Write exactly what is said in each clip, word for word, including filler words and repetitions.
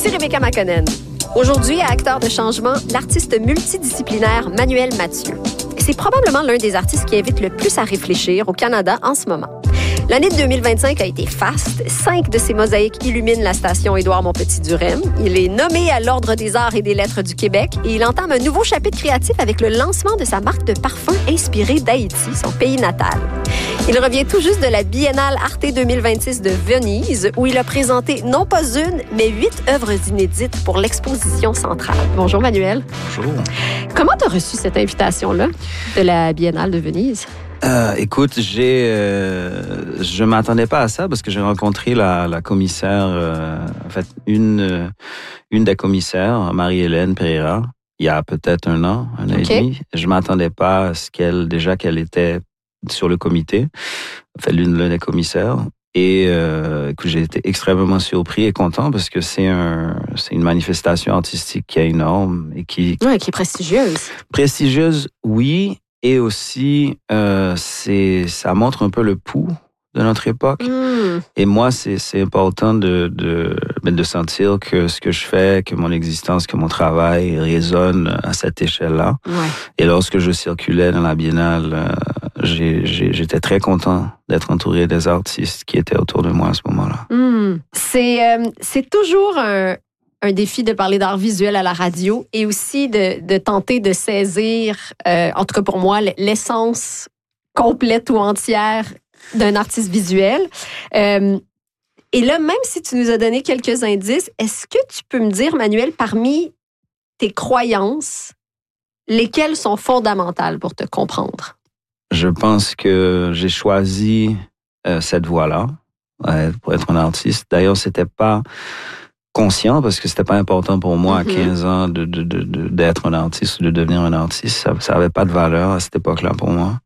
Ici Rebecca Makonnen. Aujourd'hui, à Acteur de changement, l'artiste multidisciplinaire Manuel Mathieu. C'est probablement l'un des artistes qui invite le plus à réfléchir au Canada en ce moment. L'année de deux mille vingt-cinq a été faste. Cinq de ses mosaïques illuminent la station Édouard-Montpetit-Durem. Il est nommé à l'Ordre des arts et des lettres du Québec et il entame un nouveau chapitre créatif avec le lancement de sa marque de parfum inspirée d'Haïti, son pays natal. Il revient tout juste de la Biennale Arte deux mille vingt-six de Venise, où il a présenté non pas une, mais huit œuvres inédites pour l'exposition centrale. Bonjour Manuel. Bonjour. Comment tu as reçu cette invitation-là de la Biennale de Venise? Euh, écoute, j'ai, euh, je m'attendais pas à ça parce que j'ai rencontré la, la commissaire, euh, en fait, une, euh, une des commissaires, Marie-Hélène Pereira, il y a peut-être un an, un an Okay. et demi. Je m'attendais pas à ce qu'elle, déjà qu'elle était sur le comité, en fait, l'une, l'une des commissaires. Et euh, que j'ai été extrêmement surpris et content parce que c'est un, c'est une manifestation artistique qui est énorme et qui, Oui, qui est prestigieuse. prestigieuse, oui. Et aussi, euh, c'est, ça montre un peu le pouls de notre époque. Mmh. Et moi, c'est, c'est important de, de, de sentir que ce que je fais, que mon existence, que mon travail résonne à cette échelle-là. Ouais. Et lorsque je circulais dans la Biennale, euh, j'ai, j'ai, j'étais très content d'être entouré des artistes qui étaient autour de moi à ce moment-là. Mmh. C'est, euh, c'est toujours un... un défi de parler d'art visuel à la radio et aussi de, de tenter de saisir, euh, en tout cas pour moi, l'essence complète ou entière d'un artiste visuel. Euh, et là, même si tu nous as donné quelques indices, est-ce que tu peux me dire, Manuel, parmi tes croyances, lesquelles sont fondamentales pour te comprendre? Je pense que j'ai choisi euh, cette voie-là euh, pour être un artiste. D'ailleurs, c'était pas conscient parce que c'était pas important pour moi Mm-hmm. à quinze ans de, de, de, de, d'être un artiste ou de devenir un artiste. Ça, ça avait pas de valeur à cette époque-là pour moi.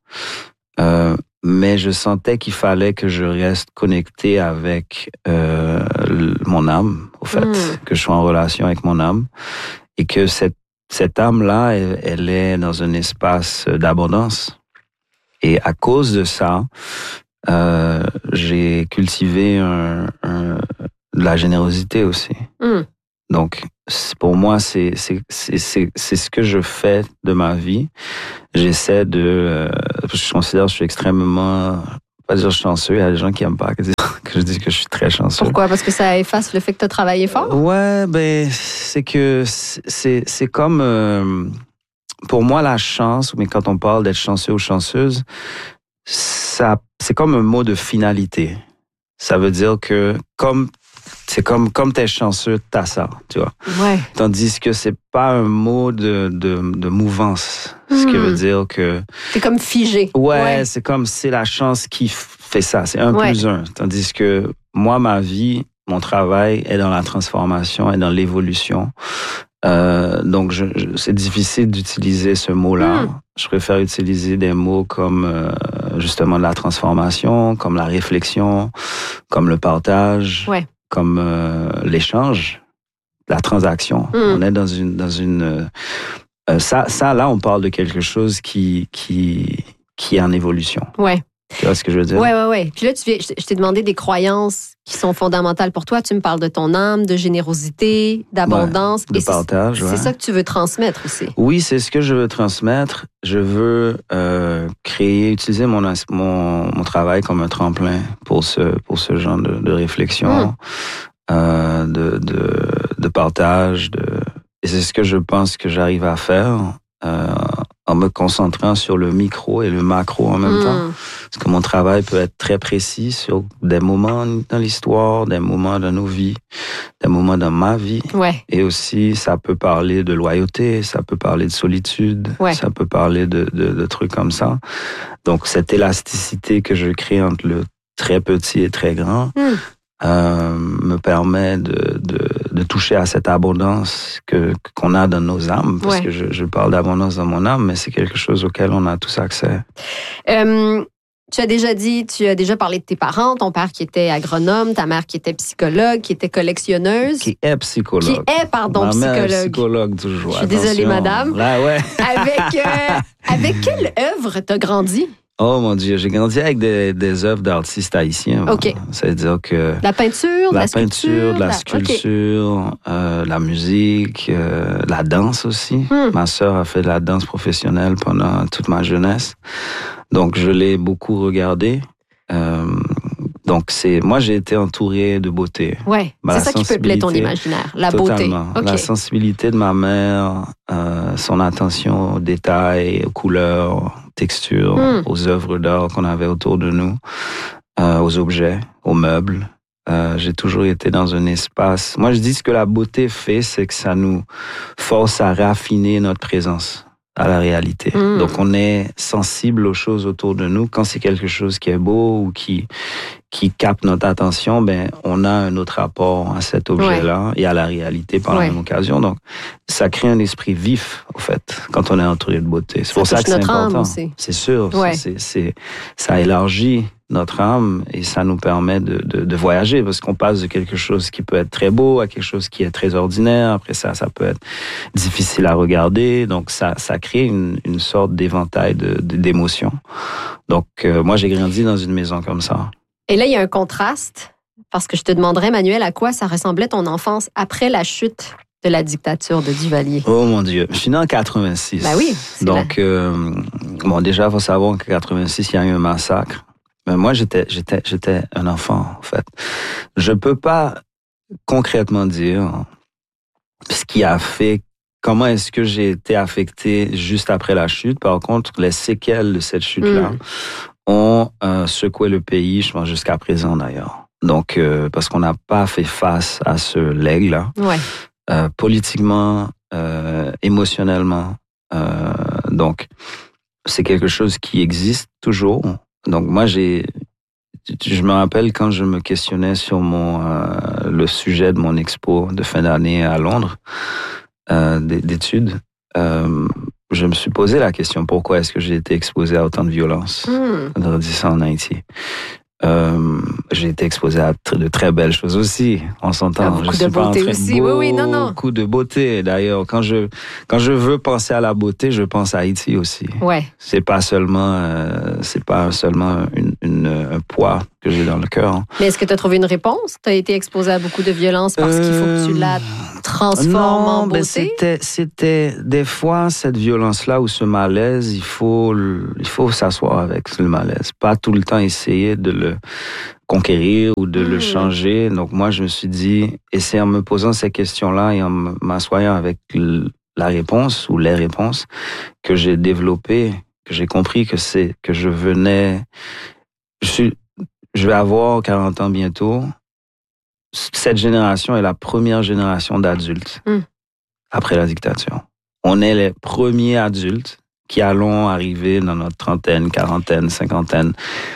Euh, mais je sentais qu'il fallait que je reste connecté avec euh, mon âme, au fait, Mm. que je sois en relation avec mon âme et que cette, cette âme-là, elle, elle est dans un espace d'abondance. Et à cause de ça, euh, j'ai cultivé un, un, de la générosité aussi. Mm. Donc, pour moi, c'est, c'est, c'est, c'est, c'est ce que je fais de ma vie. J'essaie de... Euh, je considère que je suis extrêmement... Pas dire chanceux, il y a des gens qui n'aiment pas que, que je dise que je suis très chanceux. Pourquoi? Parce que ça efface le fait que tu as travaillé fort? Ouais, ben, c'est que c'est, c'est comme... Euh, pour moi, la chance, mais quand on parle d'être chanceux ou chanceuse, ça, c'est comme un mot de finalité. Ça veut dire que comme c'est comme comme t'es chanceux, t'as ça, tu vois. Ouais. Tandis que c'est pas un mot de de, de mouvance, ce qui Hmm. veut dire que C'est comme figé. ouais, Ouais. c'est comme c'est la chance qui fait ça, c'est un Ouais. plus un. Tandis que moi, ma vie, mon travail est dans la transformation, est dans l'évolution. Euh, donc, je, je, c'est difficile d'utiliser ce mot-là. Mm. Je préfère utiliser des mots comme euh, justement la transformation, comme la réflexion, comme le partage, Ouais. comme euh, l'échange, la transaction. Mm. On est dans une dans une euh, ça ça là on parle de quelque chose qui qui qui est en évolution. Ouais. Tu vois ce que je veux dire? Ouais, ouais, ouais. Puis là, tu viens, je je t'ai demandé des croyances qui sont fondamentales pour toi. Tu me parles de ton âme, de générosité, d'abondance. De Et c'est- partage. C'est ouais. ça que tu veux transmettre aussi. Oui, c'est ce que je veux transmettre. Je veux euh, créer, utiliser mon, ins- mon mon travail comme un tremplin pour ce pour ce genre de, de réflexion, Mm. euh, de, de de partage. De et c'est ce que je pense que j'arrive à faire euh, en me concentrant sur le micro et le macro en même Mm. temps. Parce que mon travail peut être très précis sur des moments dans l'histoire, des moments dans nos vies, des moments dans ma vie. Ouais. Et aussi, ça peut parler de loyauté, ça peut parler de solitude, Ouais. ça peut parler de, de, de trucs comme ça. Donc, cette élasticité que je crée entre le très petit et très grand Mm. euh, me permet de, de, de toucher à cette abondance que, qu'on a dans nos âmes. Parce Ouais. que je, je parle d'abondance dans mon âme, mais c'est quelque chose auquel on a tous accès. Euh, tu as déjà dit, tu as déjà parlé de tes parents, ton père qui était agronome, ta mère qui était psychologue, qui était collectionneuse. Qui est psychologue. Qui est, pardon, Ma mère est psychologue. psychologue toujours. Je suis désolée, Attention. madame. Là, ouais. Avec, euh, avec quelle œuvre t'as grandi? Oh mon Dieu, j'ai grandi avec des, des œuvres d'artistes haïtiens. OK. Ça veut dire que... La peinture, la, la peinture, sculpture, la la... sculpture, okay. euh, la musique, euh, la danse aussi. Hmm. Ma sœur a fait de la danse professionnelle pendant toute ma jeunesse. Donc, je l'ai beaucoup regardé. Euh, donc, c'est moi, j'ai été entouré de beauté. Ouais, bah, c'est ça qui peuplait ton imaginaire, la totalement. beauté. Okay. La sensibilité de ma mère, euh, son attention aux détails, aux couleurs, textures, mm. aux œuvres d'art qu'on avait autour de nous, euh, aux objets, aux meubles. Euh, j'ai toujours été dans un espace. Moi, je dis ce que la beauté fait, c'est que ça nous force à raffiner notre présence à la réalité. Mm. Donc, on est sensible aux choses autour de nous. Quand c'est quelque chose qui est beau ou qui, qui capte notre attention, ben, on a un autre rapport à cet objet-là ouais. et à la réalité par ouais. la même occasion. Donc, ça crée un esprit vif, au fait, quand on est entouré de beauté. C'est ça pour ça que c'est important. C'est sûr. Ouais. C'est, c'est, ça élargit notre âme et ça nous permet de, de, de voyager parce qu'on passe de quelque chose qui peut être très beau à quelque chose qui est très ordinaire. Après ça, ça peut être difficile à regarder. Donc, ça, ça crée une, une sorte d'éventail de, de, d'émotions. Donc, euh, moi, j'ai grandi dans une maison comme ça. Et là, il y a un contraste parce que je te demanderais, Manuel, à quoi ça ressemblait ton enfance après la chute de la dictature de Duvalier? Oh mon Dieu, je suis né en quatre-vingt-six. Ben oui. Donc, euh, bon, déjà, il faut savoir qu'en quatre-vingt-six, il y a eu un massacre. Mais moi, j'étais, j'étais, j'étais un enfant, en fait. Je peux pas concrètement dire ce qui a fait, comment est-ce que j'ai été affecté juste après la chute. Par contre, les séquelles de cette chute-là mm. ont euh, secoué le pays, je pense, jusqu'à présent d'ailleurs. Donc, euh, parce qu'on n'a pas fait face à ce legs-là. Ouais. Euh, politiquement, euh, émotionnellement. Euh, donc, c'est quelque chose qui existe toujours. Donc moi j'ai, je me rappelle quand je me questionnais sur mon euh, le sujet de mon expo de fin d'année à Londres euh, d'études, euh, je me suis posé la question pourquoi est-ce que j'ai été exposé à autant de violence mm. dans dix ans en Haïti. Euh, j'ai été exposé à de très belles choses aussi, on s'entend. Beaucoup je de beauté aussi, beau, oui, oui, non, non. Beaucoup de beauté. D'ailleurs, quand je quand je veux penser à la beauté, je pense à Haïti aussi. Ouais. C'est pas seulement, euh, c'est pas seulement une, une, un poids que j'ai dans le cœur. Hein. Mais est-ce que tu as trouvé une réponse? Tu as été exposé à beaucoup de violence parce euh... qu'il faut que tu la transformes non, en beauté? Ben c'était, c'était des fois cette violence-là ou ce malaise, il faut, il faut s'asseoir avec le malaise. Pas tout le temps essayer de le conquérir ou de mmh. le changer. Donc moi, je me suis dit, et c'est en me posant ces questions-là et en m'assoyant avec la réponse ou les réponses que j'ai développé, que j'ai compris que c'est que je venais, je suis, je vais avoir quarante ans bientôt. Cette génération est la première génération d'adultes mmh. après la dictature. On est les premiers adultes qui allons arriver dans notre trentaine, quarantaine, cinquantaine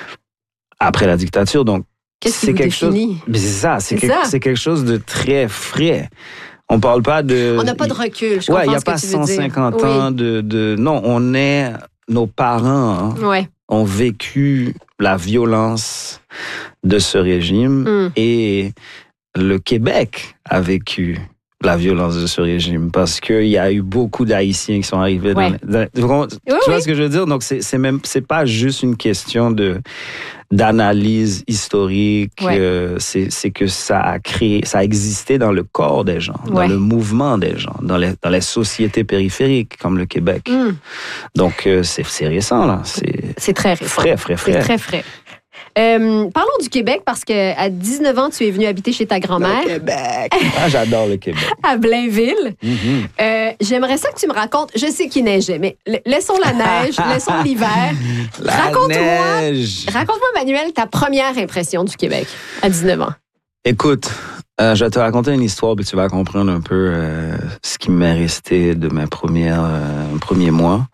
après la dictature. Donc, Qu'est-ce c'est qui quelque chose. Mais c'est ça, c'est, c'est, que, ça. c'est quelque chose de très frais. On parle pas de. On n'a pas de recul. Je ouais, il n'y a pas cent cinquante ans oui. de, de. Non, on est. Nos parents hein, ouais. ont vécu la violence de ce régime mm. et le Québec a vécu la violence de ce régime parce qu'il y a eu beaucoup d'Haïtiens qui sont arrivés ouais. dans, dans, dans tu oui, vois oui. ce que je veux dire? Donc c'est c'est même c'est pas juste une question de d'analyse historique, ouais. euh, c'est c'est que ça a créé, ça a existé dans le corps des gens, ouais. dans le mouvement des gens, dans les dans les sociétés périphériques comme le Québec. Mm. Donc euh, c'est c'est récent là, c'est c'est très récent. Frais, frais, frais. C'est très frais. Euh, parlons du Québec parce qu'à dix-neuf ans, tu es venu habiter chez ta grand-mère. Le Québec! Ah, j'adore le Québec. À Blainville. Mm-hmm. Euh, j'aimerais ça que tu me racontes. Je sais qu'il neigeait, mais laissons la neige, laissons l'hiver. La raconte-moi, neige! Raconte-moi, Manuel, ta première impression du Québec à dix-neuf ans. Écoute, euh, je vais te raconter une histoire, puis tu vas comprendre un peu euh, ce qui m'est resté de mes premières, euh, premiers mois.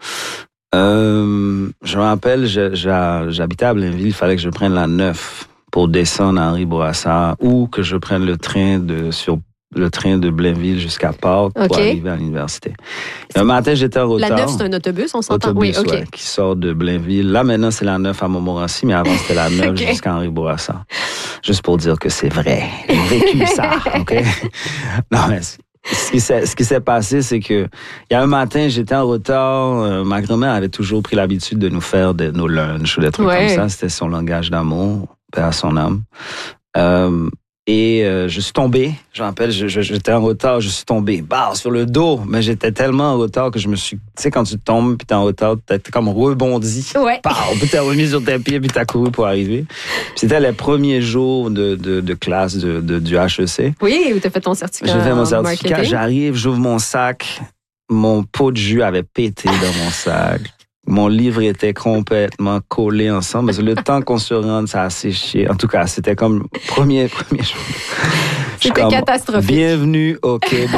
Euh, je me rappelle, je, je, j'habitais à Blainville, il fallait que je prenne la neuf pour descendre à Henri Bourassa ou que je prenne le train de sur le train de Blainville jusqu'à Pâques okay. pour arriver à l'université. Un matin, j'étais en retard. La neuf, c'est un autobus, on s'entend? Autobus, oui, OK. Ouais, qui sort de Blainville. Là, maintenant, c'est la neuf à Montmorency, mais avant, c'était la neuf okay. jusqu'à Henri Bourassa. Juste pour dire que c'est vrai. J'ai vécu ça, OK? Non, mais ce qui s'est, ce qui s'est passé, c'est que il y a un matin, j'étais en retard. Euh, ma grand-mère avait toujours pris l'habitude de nous faire de, nos lunchs ou des trucs ouais. comme ça. C'était son langage d'amour, paix à son âme. Euh, Et euh, je suis tombé, je me rappelle, je, je, j'étais en retard, je suis tombé, bah, sur le dos, mais j'étais tellement en retard que je me suis, tu sais, quand tu tombes puis t'es en retard, t'es comme rebondi, ouais. bah, puis t'es remis sur tes pieds puis t'as couru pour arriver. Puis c'était les premiers jours de, de, de classe de, de, du H E C. Oui, où t'as fait ton certificat. J'ai fait mon certificat, marketing. J'arrive, j'ouvre mon sac, mon pot de jus avait pété dans mon sac. Mon livre était complètement collé ensemble. Le temps qu'on se rende, ça a séché. En tout cas, c'était comme premier, premier jour. C'était comme, catastrophique. Bienvenue au Québec.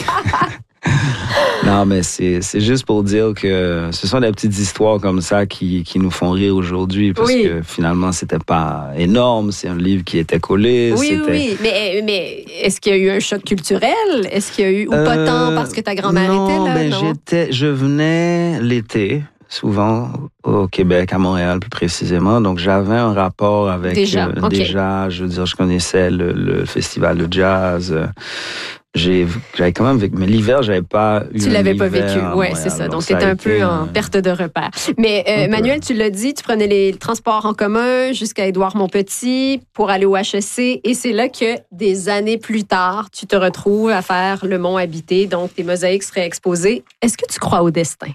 Non, mais c'est, c'est juste pour dire que ce sont des petites histoires comme ça qui, qui nous font rire aujourd'hui. Parce oui. que finalement, c'était pas énorme. C'est un livre qui était collé. Oui, c'était... oui. Mais, mais est-ce qu'il y a eu un choc culturel? Est-ce qu'il y a eu, ou pas euh, tant parce que ta grand-mère non, était là? Ben, non, j'étais, je venais l'été. Souvent au Québec, à Montréal plus précisément. Donc, j'avais un rapport avec... Déjà, euh, okay. déjà je veux dire, je connaissais le, le festival de jazz. J'ai, j'avais quand même vécu... Mais l'hiver, j'avais pas eu Tu l'avais pas vécu, oui, c'est ça. Donc, tu étais un peu en perte de repère. Mais euh, Manuel, tu l'as dit, tu prenais les transports en commun jusqu'à Édouard-Montpetit pour aller au H E C. Et c'est là que, des années plus tard, tu te retrouves à faire le Mont habité. Donc, tes mosaïques seraient exposées. Est-ce que tu crois au destin?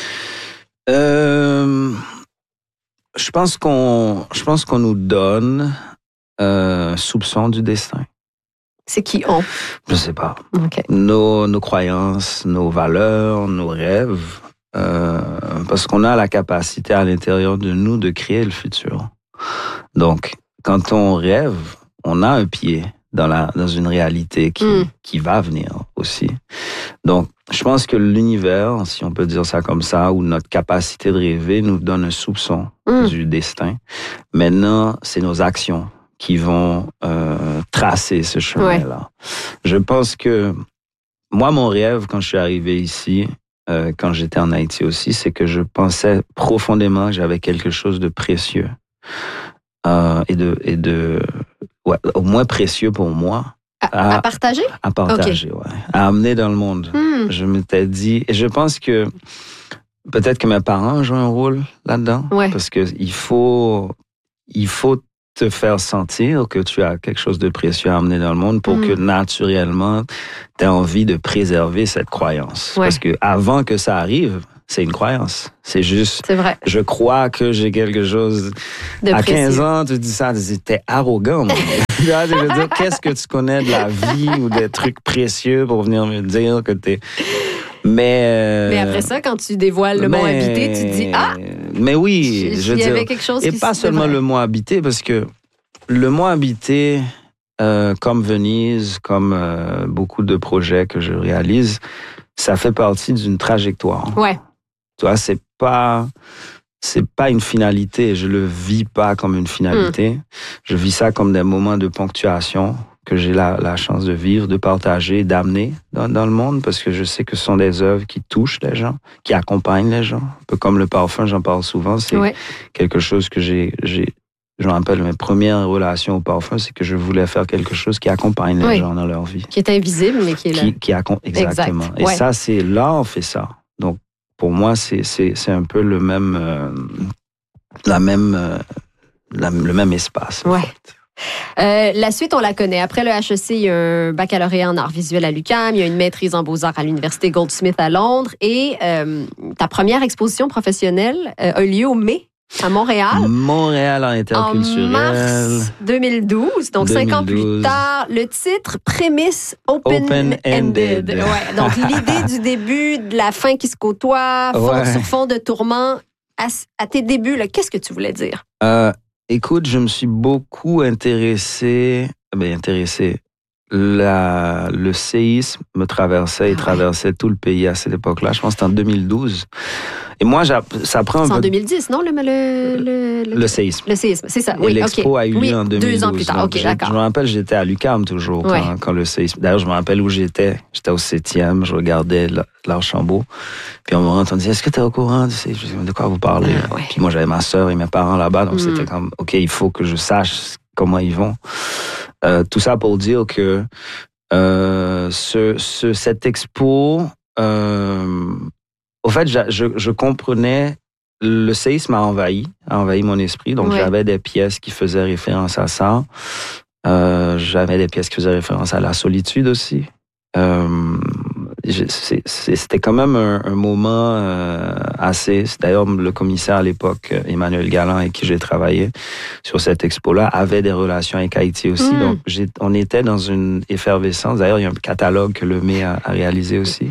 Euh, je pense qu'on, je pense qu'on nous donne euh, un soupçon du destin. C'est qui on? Je sais pas. Okay. Nos, nos croyances, nos valeurs, nos rêves, euh, parce qu'on a la capacité à l'intérieur de nous de créer le futur. Donc, quand on rêve, on a un pied dans la dans une réalité qui mm. qui va venir aussi. Donc, je pense que l'univers, si on peut dire ça comme ça, ou notre capacité de rêver nous donne un soupçon mm. du destin. Maintenant, c'est nos actions qui vont euh, tracer ce chemin-là. Ouais. Je pense que moi, mon rêve, quand je suis arrivé ici, euh, quand j'étais en Haïti aussi, c'est que je pensais profondément que j'avais quelque chose de précieux euh, et de et de ouais, au moins précieux pour moi. À, à partager? À partager, okay. ouais. À amener dans le monde. Mm. Je m'étais dit, et je pense que peut-être que mes parents jouent un rôle là-dedans. Ouais. Parce que il faut, il faut te faire sentir que tu as quelque chose de précieux à amener dans le monde pour mm. que naturellement, tu aies envie de préserver cette croyance. Ouais. Parce que avant que ça arrive, c'est une croyance. C'est juste, c'est vrai. Je crois que j'ai quelque chose. De à précieux. quinze ans, tu dis ça, t'es arrogant. Je veux dire, qu'est-ce que tu connais de la vie ou des trucs précieux pour venir me dire que t'es... Mais, euh, mais après ça, quand tu dévoiles le mais, mot habité, tu te dis, ah! Mais oui, je veux dire... Il y avait quelque chose et qui pas seulement le mot habité, parce que le mot habité, euh, comme Venise, comme euh, beaucoup de projets que je réalise, ça fait partie d'une trajectoire. Ouais. Tu vois, c'est pas, c'est pas une finalité. Je le vis pas comme une finalité. Mm. Je vis ça comme des moments de ponctuation que j'ai la, la chance de vivre, de partager, d'amener dans, dans le monde, parce que je sais que ce sont des œuvres qui touchent les gens, qui accompagnent les gens. Un peu comme le parfum, j'en parle souvent. C'est ouais. quelque chose que j'ai, j'ai, je me rappelle, mes premières relations au parfum, c'est que je voulais faire quelque chose qui accompagne les oui. gens dans leur vie. Qui est invisible, mais qui est là. Qui, qui accom- Exactement. Exact. Et ouais. ça, c'est là, on fait ça. Donc, pour moi, c'est, c'est, c'est un peu le même, euh, la même, euh, la, le même espace. Ouais. Euh, la suite, on la connaît. Après le H E C, il y a un baccalauréat en arts visuels à l'U Q A M, il y a une maîtrise en beaux-arts à l'Université Goldsmith à Londres et euh, ta première exposition professionnelle euh, a eu lieu au mai à Montréal. Montréal en interculturel. En mars deux mille douze, donc deux mille douze. Cinq ans plus tard. Le titre, prémisse open-ended. Open-ended. Ouais, donc l'idée du début, de la fin qui se côtoie, fond ouais. sur fond de tourment. À, à tes débuts, là, qu'est-ce que tu voulais dire? Euh, écoute, je me suis beaucoup intéressé, ben intéressé. La, le séisme me traversait et ah ouais. traversait tout le pays à cette époque-là. Je pense que c'était en deux mille douze. Et moi, ça prend un c'est peu... en deux mille dix, non, le, le, le, le... le séisme. Le séisme, c'est ça. Et oui, l'expo okay. a eu lieu oui, en deux mille douze. Deux ans plus tard, OK, je, d'accord. Je me rappelle, j'étais à l'U Q A M toujours ouais. quand, quand le séisme... D'ailleurs, je me rappelle où j'étais. J'étais au septième, je regardais l'Archambault. Puis on m'a entendu, est-ce que tu es au courant de, ces... de quoi vous parlez? Ah, ouais. Puis moi, j'avais ma sœur et mes parents là-bas, donc mm. c'était comme, OK, il faut que je sache comment ils vont. Euh, tout ça pour dire que Euh, ce, ce, cette expo, euh, au fait, je, je comprenais, le séisme a envahi, a envahi mon esprit, donc ouais. J'avais des pièces qui faisaient référence à ça. Euh, j'avais des pièces qui faisaient référence à la solitude aussi. Euh, c'est, c'est, c'était quand même un, un moment euh, assez... D'ailleurs, le commissaire à l'époque, Emmanuel Galland, avec qui j'ai travaillé sur cette expo-là, avait des relations avec Haïti aussi. Mmh. Donc, j'ai, on était dans une effervescence. D'ailleurs, il y a un catalogue que le M E a, a réalisé aussi.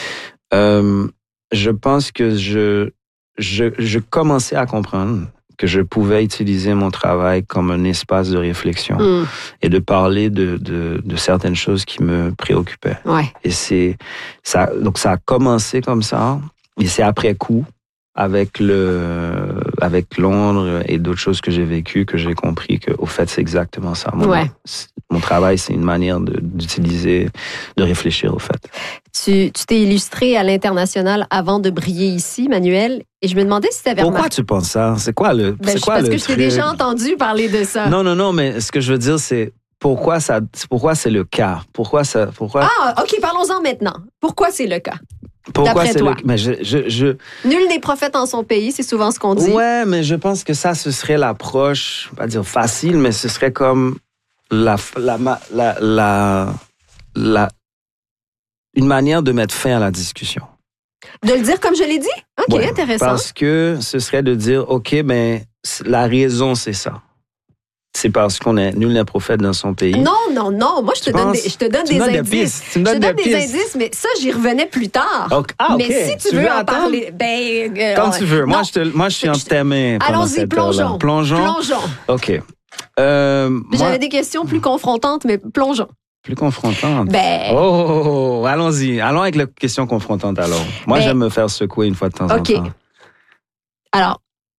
Euh, je pense que je, je, je commençais à comprendre que je pouvais utiliser mon travail comme un espace de réflexion mmh. et de parler de, de, de certaines choses qui me préoccupaient. Ouais. Et c'est ça, donc ça a commencé comme ça, et c'est après coup, avec le, avec Londres et d'autres choses que j'ai vécues, que j'ai compris que, au fait, c'est exactement ça. Mon, ouais. mon travail, c'est une manière de, d'utiliser, de réfléchir, au fait. Tu, tu t'es illustré à l'international avant de briller ici, Manuel, et je me demandais si tu avais Pourquoi remarqué... tu penses ça? C'est quoi le, ben, c'est quoi parce le que je t'ai déjà entendu parler de ça. Non, non, non, mais ce que je veux dire, c'est pourquoi ça, pourquoi c'est le cas? Pourquoi ça, pourquoi... Ah, OK, parlons-en maintenant. Pourquoi c'est le cas? Pourquoi D'après c'est toi? Le... Mais je, je, je... Nul n'est prophète en son pays, c'est souvent ce qu'on dit. Ouais, mais je pense que ça, ce serait l'approche, pas dire facile, mais ce serait comme la, la, la, la, la, une manière de mettre fin à la discussion. De le dire comme je l'ai dit? OK, ouais, intéressant. Parce que ce serait de dire, OK, ben, la raison, c'est ça. C'est parce qu'on est nul n'est prophète dans son pays. Non, non, non. Moi, je te donne des, je te donne des indices. Pistes. Tu me donnes je te donne des, des pistes. indices, mais ça, j'y revenais plus tard. Okay. Ah, OK. Mais si tu, tu veux, veux en attendre? Parler, ben... Euh, Quand tu veux. Moi je, te, moi, je suis en tes mains. Allons-y, plongeons. Plongeons. Plongeons. OK. Euh, J'avais moi... des questions plus confrontantes, mais plongeons. Plus confrontantes? Ben... Oh, oh, oh, oh, allons-y. Allons avec les questions confrontantes, alors. Moi, ben... j'aime me faire secouer une fois de temps okay. en temps. OK. Alors...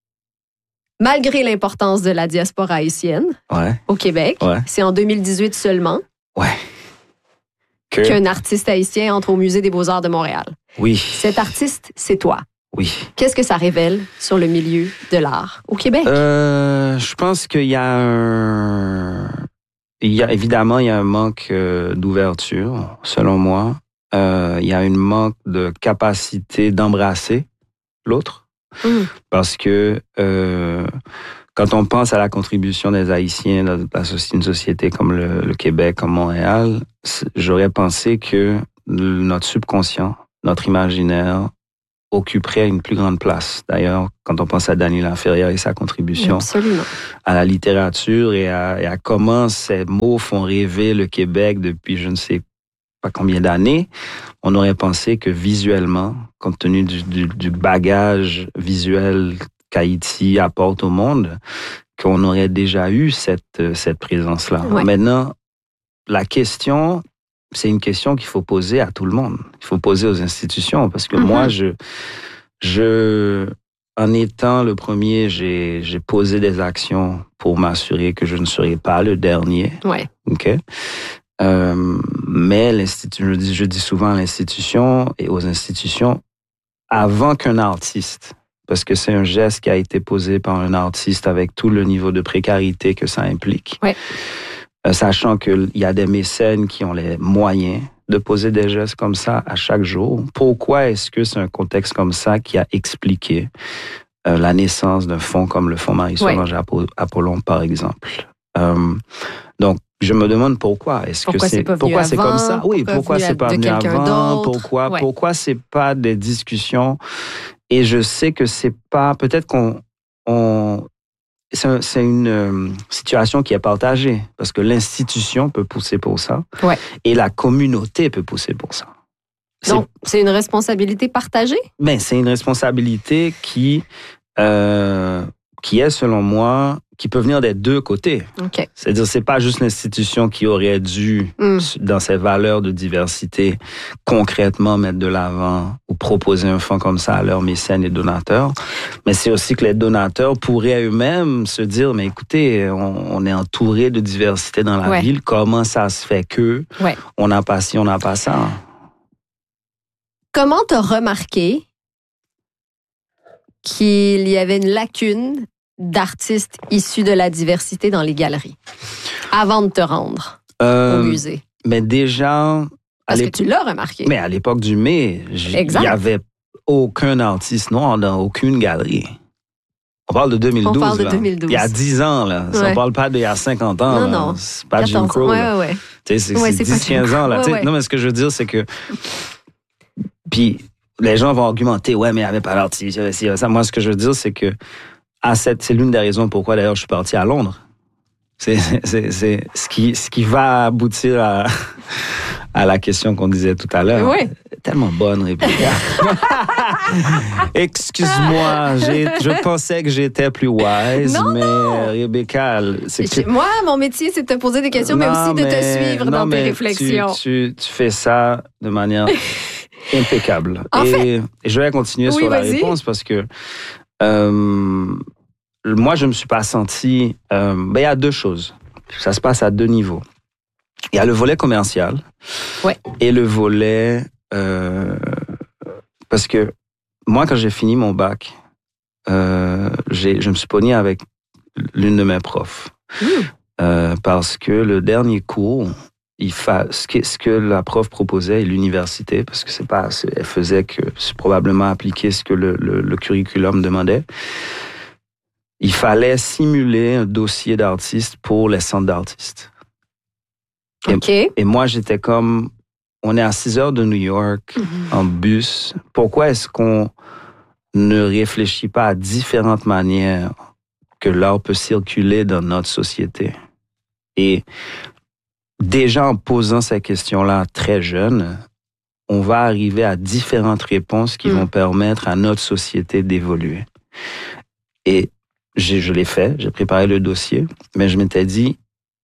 Malgré l'importance de la diaspora haïtienne ouais. au Québec, ouais. c'est en deux mille dix-huit seulement ouais. que... qu'un artiste haïtien entre au Musée des Beaux-Arts de Montréal. Oui. Cet artiste, c'est toi. Oui. Qu'est-ce que ça révèle sur le milieu de l'art au Québec? Euh, je pense qu'il y a un... Il y a, évidemment, il y a un manque euh, d'ouverture, selon moi. Euh, il y a un manque de capacité d'embrasser l'autre. Mmh. Parce que euh, quand on pense à la contribution des Haïtiens dans une société comme le, le Québec, comme Montréal, j'aurais pensé que notre subconscient, notre imaginaire occuperait une plus grande place. D'ailleurs, quand on pense à Dany Laferrière et sa contribution Absolument. à la littérature et à, et à comment ces mots font rêver le Québec depuis je ne sais pas combien d'années, on aurait pensé que visuellement, compte tenu du, du, du bagage visuel qu'Haïti apporte au monde, qu'on aurait déjà eu cette, cette présence-là. Ouais. Maintenant, la question, c'est une question qu'il faut poser à tout le monde. Il faut poser aux institutions, parce que mm-hmm. moi, je, je, en étant le premier, j'ai, j'ai posé des actions pour m'assurer que je ne serai pas le dernier. Ouais. OK? Euh, mais l'institut, je dis, je dis souvent à l'institution et aux institutions, avant qu'un artiste, parce que c'est un geste qui a été posé par un artiste avec tout le niveau de précarité que ça implique, ouais. euh, sachant qu'il y a des mécènes qui ont les moyens de poser des gestes comme ça à chaque jour, pourquoi est-ce que c'est un contexte comme ça qui a expliqué euh, la naissance d'un fonds comme le Fonds Marie-Solange ouais. Apollon, par exemple? Euh, donc, je me demande pourquoi. Est-ce pourquoi que c'est, c'est pourquoi avant, c'est comme ça? Oui, pourquoi, pourquoi c'est pas venu avant? D'autre? Pourquoi, ouais. pourquoi c'est pas des discussions? Et je sais que c'est pas, peut-être qu'on, on, c'est, un, c'est une euh, situation qui est partagée parce que l'institution peut pousser pour ça ouais. et la communauté peut pousser pour ça. C'est, Donc, c'est une responsabilité partagée? Ben, c'est une responsabilité qui, euh, qui est, selon moi, qui peut venir des deux côtés. Okay. C'est-à-dire, c'est pas juste l'institution qui aurait dû, mm. dans ses valeurs de diversité, concrètement mettre de l'avant ou proposer un fonds comme ça à leurs mécènes et donateurs, mais c'est aussi que les donateurs pourraient eux-mêmes se dire, mais écoutez, on, on est entouré de diversité dans la ouais. ville, comment ça se fait que ouais. on n'a pas ci, on n'a pas ça? Comment t'as remarqué qu'il y avait une lacune d'artistes issus de la diversité dans les galeries, avant de te rendre euh, au musée? mais déjà... Parce que tu l'as remarqué. Mais à l'époque du mai, il n'y avait aucun artiste noir dans aucune galerie. On parle de deux mille douze. On parle de là. deux mille douze. Il y a dix ans, là. Ouais. On ne parle pas d'il y a cinquante ans. Non, là. non. C'est pas Jim Crow. Ouais, ouais, ouais. C'est, c'est, ouais, c'est dix quinze ans. Là. Ouais, ouais. Non, mais ce que je veux dire, c'est que... Puis les gens vont argumenter, ouais, mais il n'y avait pas d'artiste. Ça. Moi, ce que je veux dire, c'est que à cette, c'est l'une des raisons pourquoi, d'ailleurs, je suis parti à Londres. C'est, c'est, c'est ce, qui, ce qui va aboutir à, à la question qu'on disait tout à l'heure. Oui. Tellement bonne, Rebecca. Excuse-moi, j'ai, je pensais que j'étais plus wise, non, mais non. Rebecca, c'est que... Moi, mon métier, c'est de te poser des questions, non, mais aussi de mais, te suivre non, dans tes réflexions. Tu, tu, tu fais ça de manière impeccable. En et, fait... et je vais continuer oui, sur vas-y. la réponse parce que... Euh, moi, je ne me suis pas senti... Euh, ben, il y a deux choses. Ça se passe à deux niveaux. Il y a le volet commercial ouais. et le volet... Euh, parce que moi, quand j'ai fini mon bac, euh, j'ai, je me suis pogné avec l'une de mes profs. Mmh. Euh, parce que le dernier cours, il fa... ce, que, ce que la prof proposait, et l'université, parce que c'est pas... elle faisait que... c'est probablement appliquer ce que le, le, le curriculum demandait. Il fallait simuler un dossier d'artiste pour les centres d'artistes. OK. Et, et moi, j'étais comme, on est à six heures de New York, mm-hmm. en bus. Pourquoi est-ce qu'on ne réfléchit pas à différentes manières que l'art peut circuler dans notre société? Et déjà en posant ces questions-là très jeune, on va arriver à différentes réponses qui mm. vont permettre à notre société d'évoluer. Et J'ai, je l'ai fait, j'ai préparé le dossier, mais je m'étais dit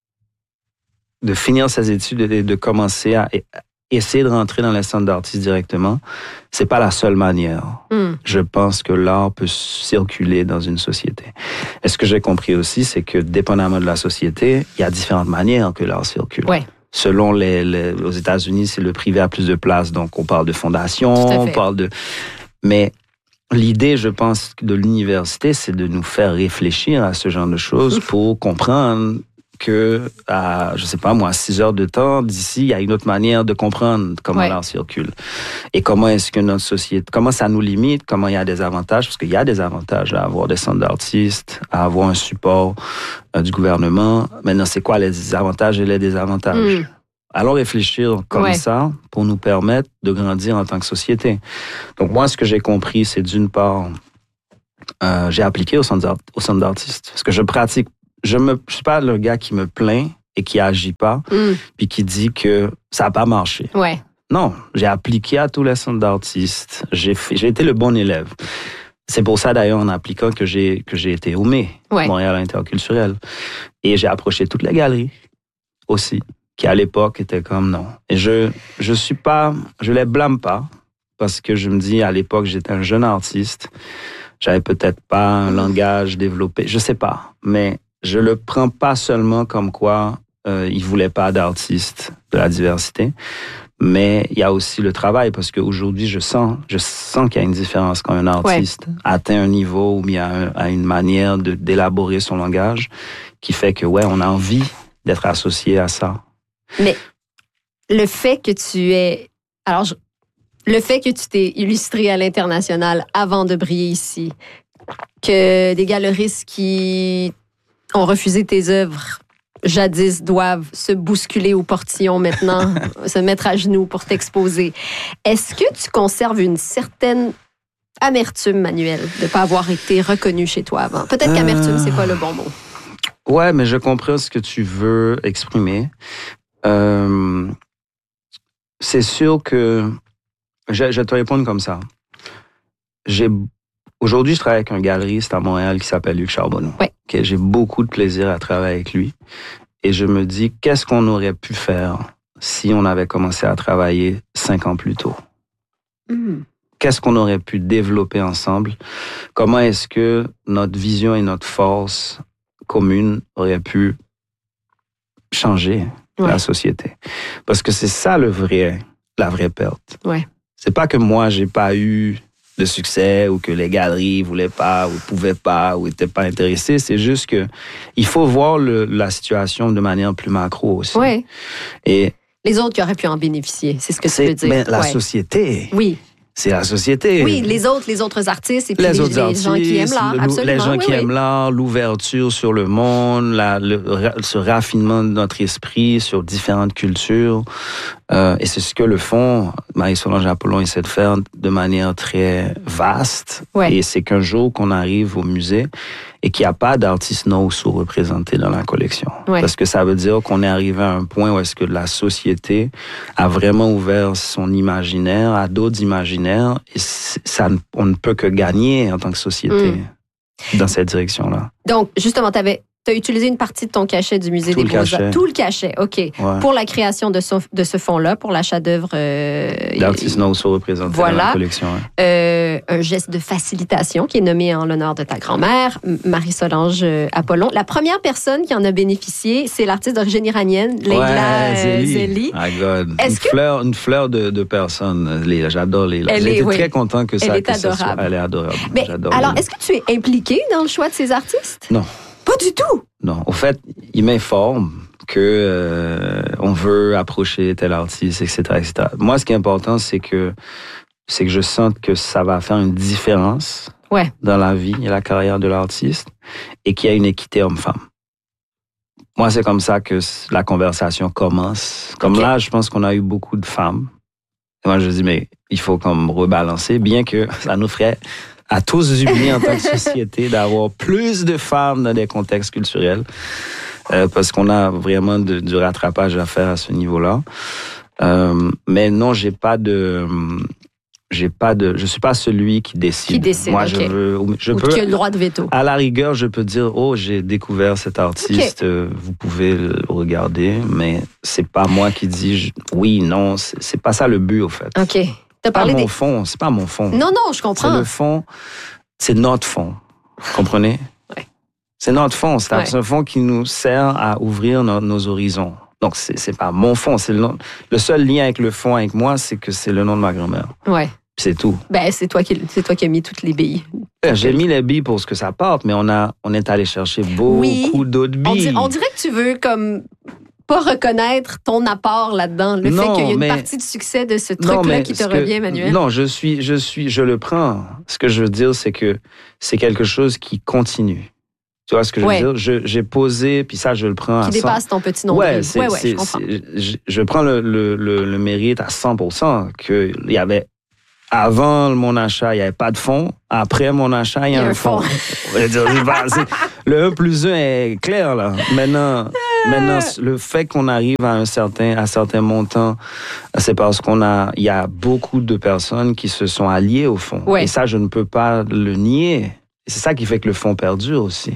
de finir ces études et de commencer à essayer de rentrer dans les centres d'artistes directement, c'est pas la seule manière. Mm. Je pense que l'art peut circuler dans une société. Et ce que j'ai compris aussi, c'est que dépendamment de la société, il y a différentes manières que l'art circule. Ouais. Selon les, les, aux États-Unis, c'est le privé a plus de place, donc on parle de fondations, on parle de... Mais l'idée, je pense, de l'université, c'est de nous faire réfléchir à ce genre de choses pour comprendre que, à, je sais pas moi, six heures de temps, d'ici, il y a une autre manière de comprendre comment ouais. l'art circule. Et comment est-ce que notre société, comment ça nous limite, comment il y a des avantages, parce qu'il y a des avantages à avoir des centres d'artistes, à avoir un support euh, du gouvernement. Maintenant, c'est quoi les avantages et les désavantages? Mm. Allons réfléchir comme ouais. ça pour nous permettre de grandir en tant que société. Donc, moi, ce que j'ai compris, c'est d'une part, euh, j'ai appliqué au centre, au centre d'artistes. Parce que je pratique, je ne suis pas le gars qui me plaint et qui agit pas, mm. puis qui dit que ça n'a pas marché. Ouais. Non, j'ai appliqué à tous les centres d'artistes. J'ai, fait, j'ai été le bon élève. C'est pour ça, d'ailleurs, en appliquant, que j'ai, que j'ai été au M E, ouais. Montréal Interculturel. Et j'ai approché toutes les galeries aussi, qui à l'époque étaient comme non. Et je je suis pas, je les blâme pas, parce que je me dis, à l'époque, j'étais un jeune artiste, j'avais peut-être pas un langage développé, je sais pas, mais je le prends pas seulement comme quoi euh, ils voulaient pas d'artistes de la diversité, mais il y a aussi le travail, parce qu'aujourd'hui, je sens, je sens qu'il y a une différence quand un artiste ouais. atteint un niveau où il y a, un, a une manière de, d'élaborer son langage qui fait que, ouais, on a envie d'être associé à ça. Mais le fait que tu es... Alors, je, le fait que tu t'es illustré à l'international avant de briller ici, que des galeristes qui ont refusé tes œuvres jadis doivent se bousculer au portillon maintenant, se mettre à genoux pour t'exposer. Est-ce que tu conserves une certaine amertume, Manuel, de ne pas avoir été reconnu chez toi avant? Peut-être qu'amertume, c'est pas le bon mot. Ouais, mais je comprends ce que tu veux exprimer. Euh, c'est sûr que je, je vais te répondre comme ça. J'ai, aujourd'hui, je travaille avec un galeriste à Montréal qui s'appelle Luc Charbonneau. Ouais. Okay, j'ai beaucoup de plaisir à travailler avec lui. Et je me dis, qu'est-ce qu'on aurait pu faire si on avait commencé à travailler cinq ans plus tôt? Mm. Qu'est-ce qu'on aurait pu développer ensemble? Comment est-ce que notre vision et notre force commune auraient pu changer ouais. la société? Parce que c'est ça le vrai, la vraie perte. Ouais. C'est pas que moi, j'ai pas eu de succès ou que les galeries voulaient pas ou pouvaient pas ou étaient pas intéressés. C'est juste que il faut voir le, la situation de manière plus macro aussi. Ouais. Et Les autres qui auraient pu en bénéficier, c'est ce que tu veux dire. Ben, la ouais. société. Oui. C'est la société. Oui, les autres, les autres artistes et puis les, les, autres les artistes, gens qui aiment l'art, absolument. Les gens oui, qui oui. aiment l'art, l'ouverture sur le monde, la, le, ce raffinement de notre esprit sur différentes cultures. Euh, et c'est ce que le fonds, Marie-Solange Apollon, essaie de faire de manière très vaste. Ouais. Et c'est qu'un jour qu'on arrive au musée et qu'il n'y a pas d'artistes non sous-représentés dans la collection. Ouais. Parce que ça veut dire qu'on est arrivé à un point où est-ce que la société a vraiment ouvert son imaginaire à d'autres imaginaires et ça, on ne peut que gagner en tant que société mm. dans cette direction-là. Donc, justement, tu avais... Tu as utilisé une partie de ton cachet du Musée Tout des Beaux-Arts. Tout le cachet, OK. Ouais. Pour la création de ce, de ce fonds-là, pour l'achat d'œuvres... Euh, d'artistes non sous-représentés voilà. dans la collection. Hein. Euh, un geste de facilitation qui est nommé en l'honneur de ta grand-mère, Marie-Solange Apollon. La première personne qui en a bénéficié, c'est l'artiste d'origine iranienne, Leila ouais, Zeli. Zeli. My God. Est-ce une, que... fleur, une fleur de, de personne. Leila. J'adore Leila. Elle J'étais oui. très content que ça... Elle est que adorable. Ça soit, elle est adorable. Mais, J'adore alors, Leila. est-ce que tu es impliqué dans le choix de ces artistes? Non. Pas du tout? Non. Au fait, il m'informe que euh, on veut approcher tel artiste, et cetera, et cetera. Moi, ce qui est important, c'est que c'est que je sente que ça va faire une différence ouais. dans la vie et la carrière de l'artiste et qu'il y a une équité homme-femme. Moi, c'est comme ça que la conversation commence. Comme okay. là, je pense qu'on a eu beaucoup de femmes. Et moi, je dis, mais il faut comme rebalancer, bien que ça nous ferait à tous unis en tant que société d'avoir plus de femmes dans des contextes culturels euh, parce qu'on a vraiment de, du rattrapage à faire à ce niveau-là. Euh, mais non, j'ai pas de, j'ai pas de, je suis pas celui qui décide. Qui décide. Moi, okay. je veux, je Ou peux. qui a le droit de veto. À la rigueur, je peux dire, oh, j'ai découvert cet artiste, okay. euh, vous pouvez le regarder, mais c'est pas moi qui dis je, oui, non, c'est, c'est pas ça le but au fait. Ok. C'est pas mon des... fond, c'est pas mon fond. Non, non, je comprends. C'est le fond, c'est notre fond. Vous comprenez? Ouais. C'est notre fond. C'est ouais. un fond qui nous sert à ouvrir nos, nos horizons. Donc, c'est, c'est pas mon fond. C'est le, nom... le seul lien avec le fond, avec moi, c'est que c'est le nom de ma grand-mère. Ouais. C'est tout. Ben, c'est toi qui, c'est toi qui as mis toutes les billes. J'ai mis les billes pour ce que ça porte, mais on, a, on est allé chercher beaucoup oui. d'autres billes. On, dir, on dirait que tu veux comme... pas reconnaître ton apport là-dedans, le non, fait qu'il y a une mais, partie du succès de ce truc-là qui te revient, que, Manuel. Non, je suis, je suis, je le prends. Ce que je veux dire, c'est que c'est quelque chose qui continue. Tu vois ce que je ouais. veux dire? Je, j'ai posé, puis ça, je le prends qui à cent. Qui dépasse ton petit nombre. Ouais, c'est, ouais, ouais, c'est, je comprends. Je, je prends le, le, le, le mérite à cent pour cent qu'il y avait avant mon achat, il n'y avait pas de fonds. Après mon achat, il y a, il y a un, un fonds. fonds. Le un plus un est clair, là. Maintenant, maintenant, le fait qu'on arrive à un certain, à certains montants, c'est parce qu'on a, il y a beaucoup de personnes qui se sont alliées au fonds. Ouais. Et ça, je ne peux pas le nier. C'est ça qui fait que le fonds perdure aussi.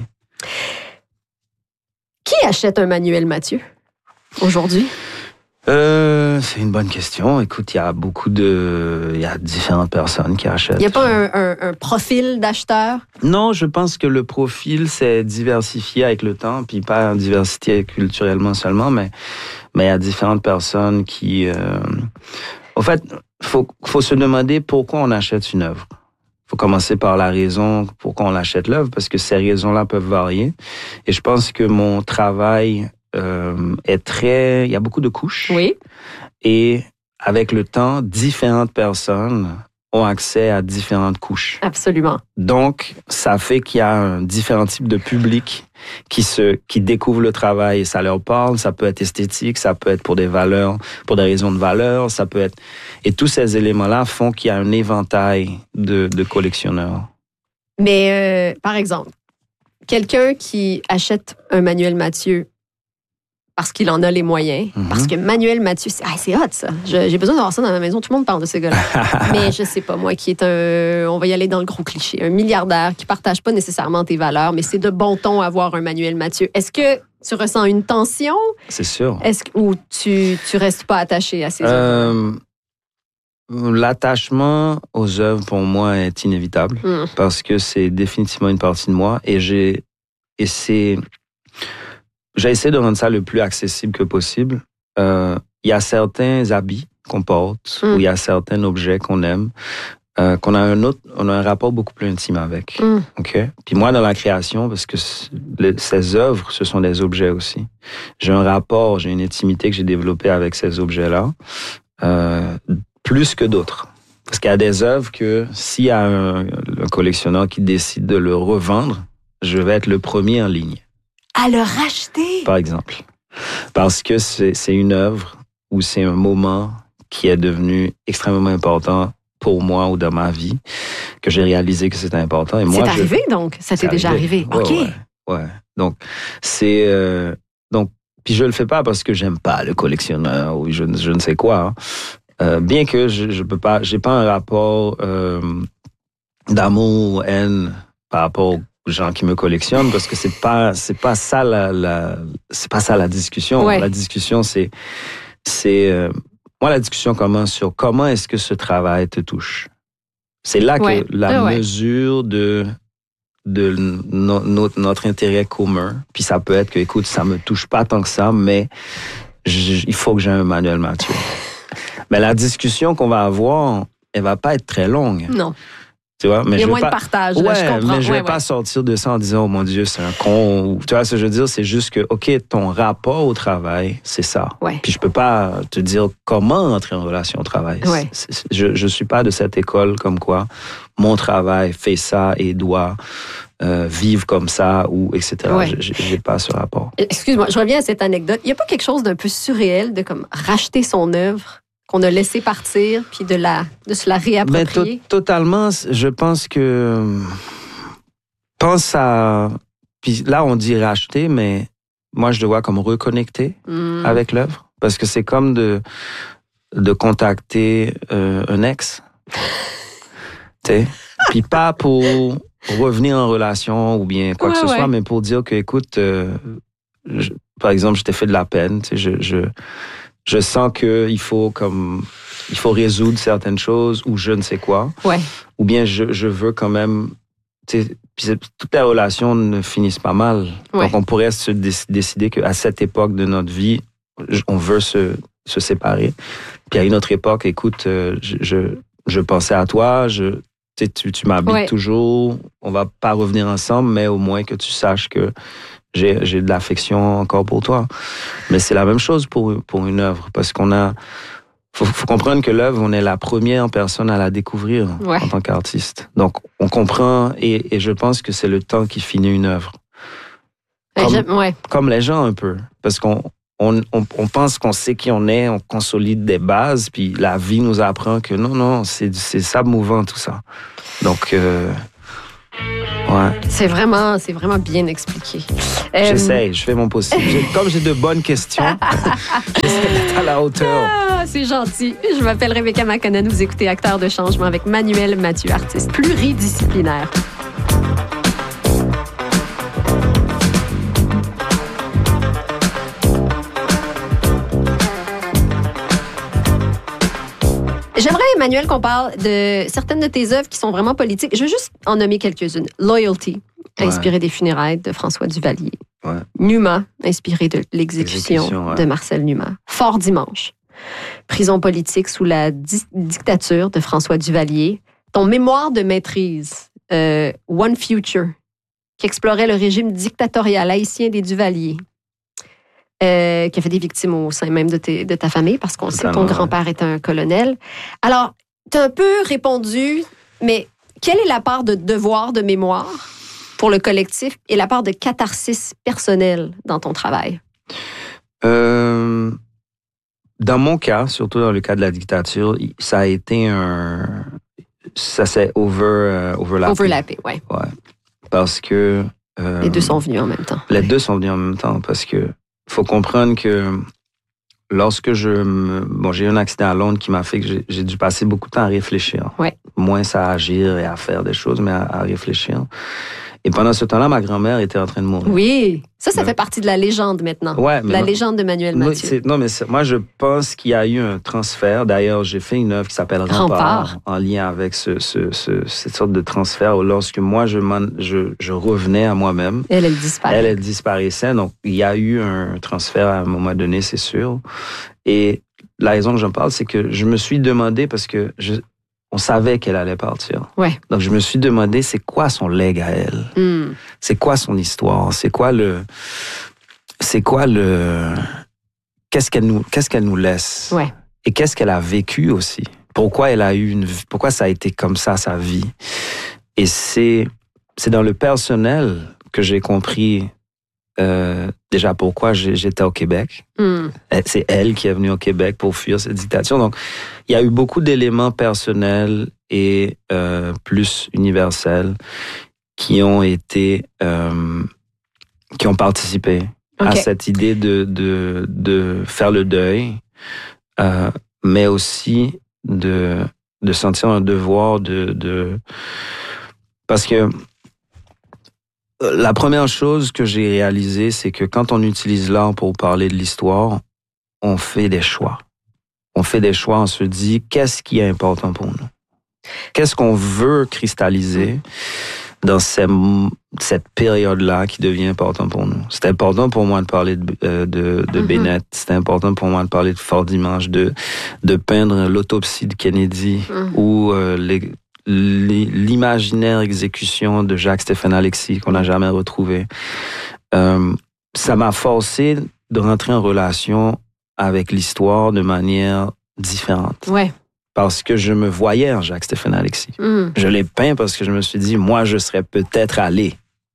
Qui achète un Manuel Mathieu aujourd'hui? Euh, c'est une bonne question. Écoute, il y a beaucoup de... Il y a différentes personnes qui achètent. Il n'y a pas un, un, un profil d'acheteur? Non, je pense que le profil s'est diversifié avec le temps, puis pas diversifié culturellement seulement, mais, mais il y a différentes personnes qui... Euh... En fait, il faut, faut se demander pourquoi on achète une œuvre. Il faut commencer par la raison pourquoi on achète l'œuvre, parce que ces raisons-là peuvent varier. Et je pense que mon travail... Euh, est très... Il y a beaucoup de couches. Oui. Et avec le temps, différentes personnes ont accès à différentes couches. Absolument. Donc, ça fait qu'il y a un différent type de public qui se, qui découvre le travail et ça leur parle. Ça peut être esthétique, ça peut être pour des valeurs, pour des raisons de valeur, ça peut être... Et tous ces éléments-là font qu'il y a un éventail de, de collectionneurs. Mais, euh, par exemple, quelqu'un qui achète un Manuel Mathieu parce qu'il en a les moyens. Mm-hmm. Parce que Manuel Mathieu, c'est, ah, c'est hot, ça. Je, j'ai besoin d'avoir ça dans ma maison. Tout le monde parle de ce gars-là. Mais je sais pas, moi, qui est un... On va y aller dans le gros cliché. Un milliardaire qui partage pas nécessairement tes valeurs, mais c'est de bon ton avoir un Manuel Mathieu. Est-ce que tu ressens une tension? C'est sûr. Est-ce que, ou tu, tu restes pas attaché à ces euh, œuvres? L'attachement aux œuvres, pour moi, est inévitable. Mm. Parce que c'est définitivement une partie de moi. Et j'ai... Et c'est... J'ai essayé de rendre ça le plus accessible que possible. Euh, il y a certains habits qu'on porte, mm. ou il y a certains objets qu'on aime, euh, qu'on a un autre, on a un rapport beaucoup plus intime avec. Mm. Ok. Puis moi, dans la création, parce que le, ces œuvres, ce sont des objets aussi. J'ai un rapport, j'ai une intimité que j'ai développée avec ces objets-là, euh, plus que d'autres. Parce qu'il y a des œuvres que s'il y a un, un collectionneur qui décide de le revendre, je vais être le premier en ligne. À le racheter. Par exemple. Parce que c'est, c'est une œuvre ou c'est un moment qui est devenu extrêmement important pour moi ou dans ma vie, que j'ai réalisé que c'était important. Et c'est moi, arrivé je... donc? Ça t'est c'est déjà arrivé? Ouais, OK. Ouais, ouais. Donc, c'est... Euh... Donc, puis je le fais pas parce que j'aime pas le collectionneur ou je, je ne sais quoi. Hein. Euh, bien que je, je peux pas... J'ai pas un rapport euh, d'amour ou haine par rapport aux gens qui me collectionnent parce que c'est pas c'est pas ça la, la c'est pas ça la discussion. Ouais. La discussion, c'est... c'est euh, moi, la discussion commence sur comment est-ce que ce travail te touche. C'est là que ouais. la ah, ouais. mesure de, de no, notre, notre intérêt commun, puis ça peut être que, écoute, ça me touche pas tant que ça, mais je, il faut que j'ai un Manuel Mathieu. Mais la discussion qu'on va avoir, elle va pas être très longue. Non. Tu vois, mais il y a je moins pas... de partage, ouais, là, je comprends. mais je vais ouais, pas ouais. sortir de ça en disant, oh mon Dieu, c'est un con. Ou, tu vois ce que je veux dire? C'est juste que, OK, ton rapport au travail, c'est ça. Ouais. Puis je peux pas te dire comment entrer en relation au travail. Ouais. C'est, c'est, je, je suis pas de cette école comme quoi mon travail fait ça et doit euh, vivre comme ça ou et cetera. Ouais. Je, j'ai pas ce rapport. Excuse-moi, je reviens à cette anecdote. Il y a pas quelque chose d'un peu surréel de comme racheter son œuvre qu'on a laissé partir, puis de, la, de se la réapproprier? Mais to- totalement, je pense que... Pense à... Puis là, on dit racheter, mais moi, je le vois comme reconnecter mm. avec l'œuvre. Parce que c'est comme de, de contacter euh, un ex. Tu sais? Puis pas pour revenir en relation ou bien quoi ouais, que ce ouais. soit, mais pour dire que, écoute, euh, je, par exemple, je t'ai fait de la peine, tu sais, je... je Je sens que il faut comme il faut résoudre certaines choses ou je ne sais quoi. Ouais. Ou bien je, je veux quand même. Puis toutes les relations ne finissent pas mal. Ouais. Donc on pourrait se décider qu'à cette époque de notre vie, on veut se, se séparer. Puis à une autre époque, écoute, je, je, je pensais à toi, je, tu, tu m'habites ouais. toujours. On va pas revenir ensemble, mais au moins que tu saches que J'ai, j'ai de l'affection encore pour toi. Mais c'est la même chose pour, pour une œuvre, parce qu'on a... Faut, faut comprendre que l'œuvre, on est la première personne à la découvrir ouais. en tant qu'artiste. Donc, on comprend, et, et je pense que c'est le temps qui finit une œuvre. Comme, ouais. comme les gens un peu. Parce qu'on on, on, on pense qu'on sait qui on est, on consolide des bases, puis la vie nous apprend que non, non, c'est, c'est sable mouvant, tout ça. Donc... Euh, Ouais. C'est vraiment, c'est vraiment bien expliqué. J'essaie, euh... je fais mon possible. J'ai, comme j'ai de bonnes questions, j'essaie d'être à la hauteur. Ah, c'est gentil. Je m'appelle Rebecca McConnell. Vous écoutez Acteurs de changement avec Manuel Mathieu, artiste pluridisciplinaire. J'aimerais, Emmanuel, qu'on parle de certaines de tes œuvres qui sont vraiment politiques. Je veux juste en nommer quelques-unes. Loyalty, inspiré ouais. des funérailles de François Duvalier. Ouais. Numa, inspiré de l'exécution ouais. de Marcel Numa. Fort Dimanche, prison politique sous la di- dictature de François Duvalier. Ton mémoire de maîtrise, euh, One Future, qui explorait le régime dictatorial haïtien des Duvalier. Euh, qui a fait des victimes au sein même de, tes, de ta famille, parce qu'on sait que ton grand-père était un colonel. Alors, tu as un peu répondu, mais quelle est la part de devoir de mémoire pour le collectif et la part de catharsis personnelle dans ton travail? Euh, dans mon cas, surtout dans le cas de la dictature, ça a été un... Ça s'est over, euh, overlappé. Overlappé, oui. Ouais. Parce que... Euh, les deux sont venus en même temps. Les deux sont venus en même temps, parce que faut comprendre que lorsque je me... Bon, j'ai eu un accident à Londres qui m'a fait que j'ai, j'ai dû passer beaucoup de temps à réfléchir. Ouais. Moins à agir et à faire des choses, mais à, à réfléchir. Et pendant ce temps-là, ma grand-mère était en train de mourir. Oui, ça, ça mais... fait partie de la légende maintenant. Ouais, mais la non, légende de Manuel moi, Mathieu. C'est, non, mais c'est, moi, je pense qu'il y a eu un transfert. D'ailleurs, j'ai fait une œuvre qui s'appelle Rempart, Rempart. en lien avec ce, ce, ce, cette sorte de transfert. Lorsque moi, je, je, je revenais à moi-même. Elle, elle disparaissait. Elle, elle disparaissait. Donc, il y a eu un transfert à un moment donné, c'est sûr. Et la raison que j'en parle, c'est que je me suis demandé, parce que je, on savait qu'elle allait partir. Ouais. Donc, je me suis demandé, c'est quoi son legs à elle? Mm. C'est quoi son histoire? C'est quoi le... C'est quoi le... Qu'est-ce qu'elle nous, qu'est-ce qu'elle nous laisse? Ouais. Et qu'est-ce qu'elle a vécu aussi? Pourquoi elle a eu une... Pourquoi ça a été comme ça, sa vie? Et c'est, c'est dans le personnel que j'ai compris euh, déjà pourquoi j'étais au Québec. Mm. C'est elle qui est venue au Québec pour fuir cette dictature. Donc, il y a eu beaucoup d'éléments personnels et euh, plus universels qui ont été, euh, qui ont participé okay. à cette idée de, de, de faire le deuil, euh, mais aussi de, de sentir un devoir de, de... Parce que la première chose que j'ai réalisée, c'est que quand on utilise l'art pour parler de l'histoire, on fait des choix. On fait des choix, on se dit, qu'est-ce qui est important pour nous? Qu'est-ce qu'on veut cristalliser dans ces, cette période-là qui devient important pour nous? C'est important pour moi de parler de, de, de mm-hmm. Bennett, c'est important pour moi de parler de Fort Dimanche, de, de peindre l'autopsie de Kennedy mm. ou euh, les... l'imaginaire exécution de Jacques-Stéphane Alexis qu'on n'a jamais retrouvé. Euh, ça m'a forcé de rentrer en relation avec l'histoire de manière différente. Ouais. Parce que je me voyais en Jacques-Stéphane Alexis. Mm. Je l'ai peint parce que je me suis dit, moi, je serais peut-être allé.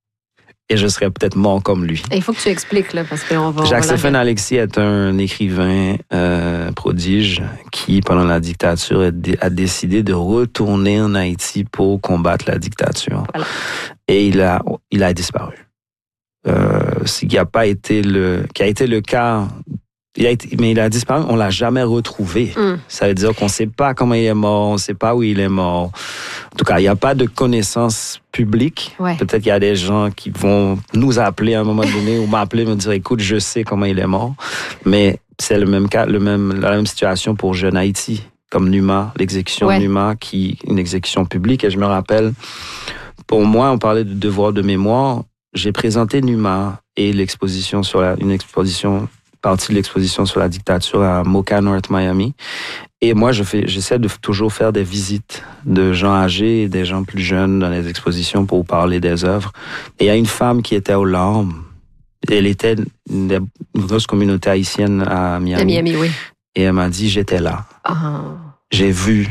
Et je serais peut-être mort comme lui. Il faut que tu expliques, là, parce qu'on va... Jacques-Stéphane Alexis est un écrivain euh, prodige qui, pendant la dictature, a, dé- a décidé de retourner en Haïti pour combattre la dictature. Voilà. Et il a, il a disparu. Euh, ce qui a pas été le, qui a été le cas... Il a été, mais il a disparu, on l'a jamais retrouvé. Mm. Ça veut dire qu'on sait pas comment il est mort, on sait pas où il est mort. En tout cas, il n'y a pas de connaissance publique. Ouais. Peut-être qu'il y a des gens qui vont nous appeler à un moment donné ou m'appeler, me dire, écoute, je sais comment il est mort. Mais c'est le même cas, le même, la même situation pour Jeune Haïti, comme Numa, l'exécution ouais. de Numa, qui une exécution publique. Et je me rappelle, pour moi, on parlait de devoir de mémoire. J'ai présenté Numa et l'exposition sur la, une exposition partie de l'exposition sur la dictature à Mocha North Miami. Et moi, je fais, j'essaie de toujours faire des visites de gens âgés et des gens plus jeunes dans les expositions pour parler des œuvres. Et il y a une femme qui était aux larmes. Elle était une, une grosse communauté haïtienne à Miami. À Miami, oui. Et elle m'a dit, j'étais là. Oh. J'ai vu.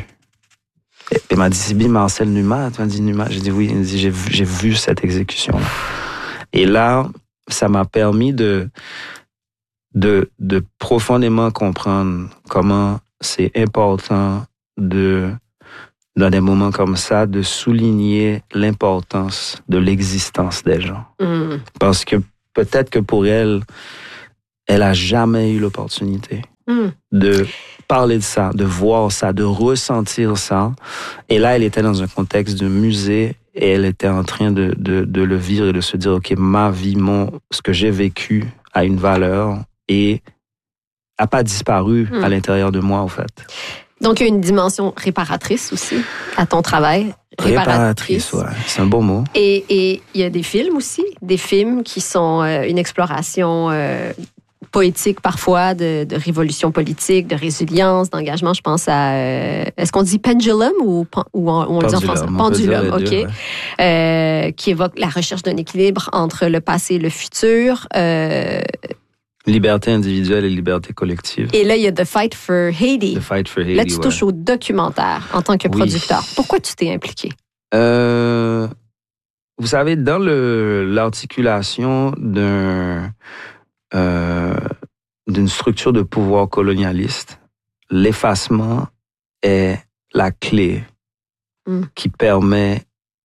Elle m'a dit, c'est bien Marcel Numa. Tu m'as dit Numa. J'ai dit oui. Elle m'a dit, j'ai vu, j'ai vu cette exécution-là. Et là, ça m'a permis de De, de profondément comprendre comment c'est important de, dans des moments comme ça, de souligner l'importance de l'existence des gens. Mm. Parce que peut-être que pour elle, elle a jamais eu l'opportunité mm. de parler de ça, de voir ça, de ressentir ça. Et là, elle était dans un contexte de musée et elle était en train de, de, de le vivre et de se dire, OK, ma vie, mon, ce que j'ai vécu a une valeur et n'a pas disparu mmh. à l'intérieur de moi, en fait. Donc, il y a une dimension réparatrice aussi à ton travail. Réparatrice, réparatrice ouais. C'est un beau mot. Et, et il y a des films aussi, des films qui sont euh, une exploration euh, poétique parfois de, de révolution politique, de résilience, d'engagement. Je pense à... Euh, est-ce qu'on dit pendulum ou, ou on, on le dit en français? Pendulum, OK. Deux, ouais. euh, qui évoque la recherche d'un équilibre entre le passé et le futur. Euh, Liberté individuelle et liberté collective. Et là, il y a The Fight for Haiti. The Fight for Haiti, Là, tu ouais. touches au documentaire en tant que oui. producteur. Pourquoi tu t'es impliqué? Euh, vous savez, dans le, l'articulation d'un, euh, d'une structure de pouvoir colonialiste, l'effacement est la clé mm. qui permet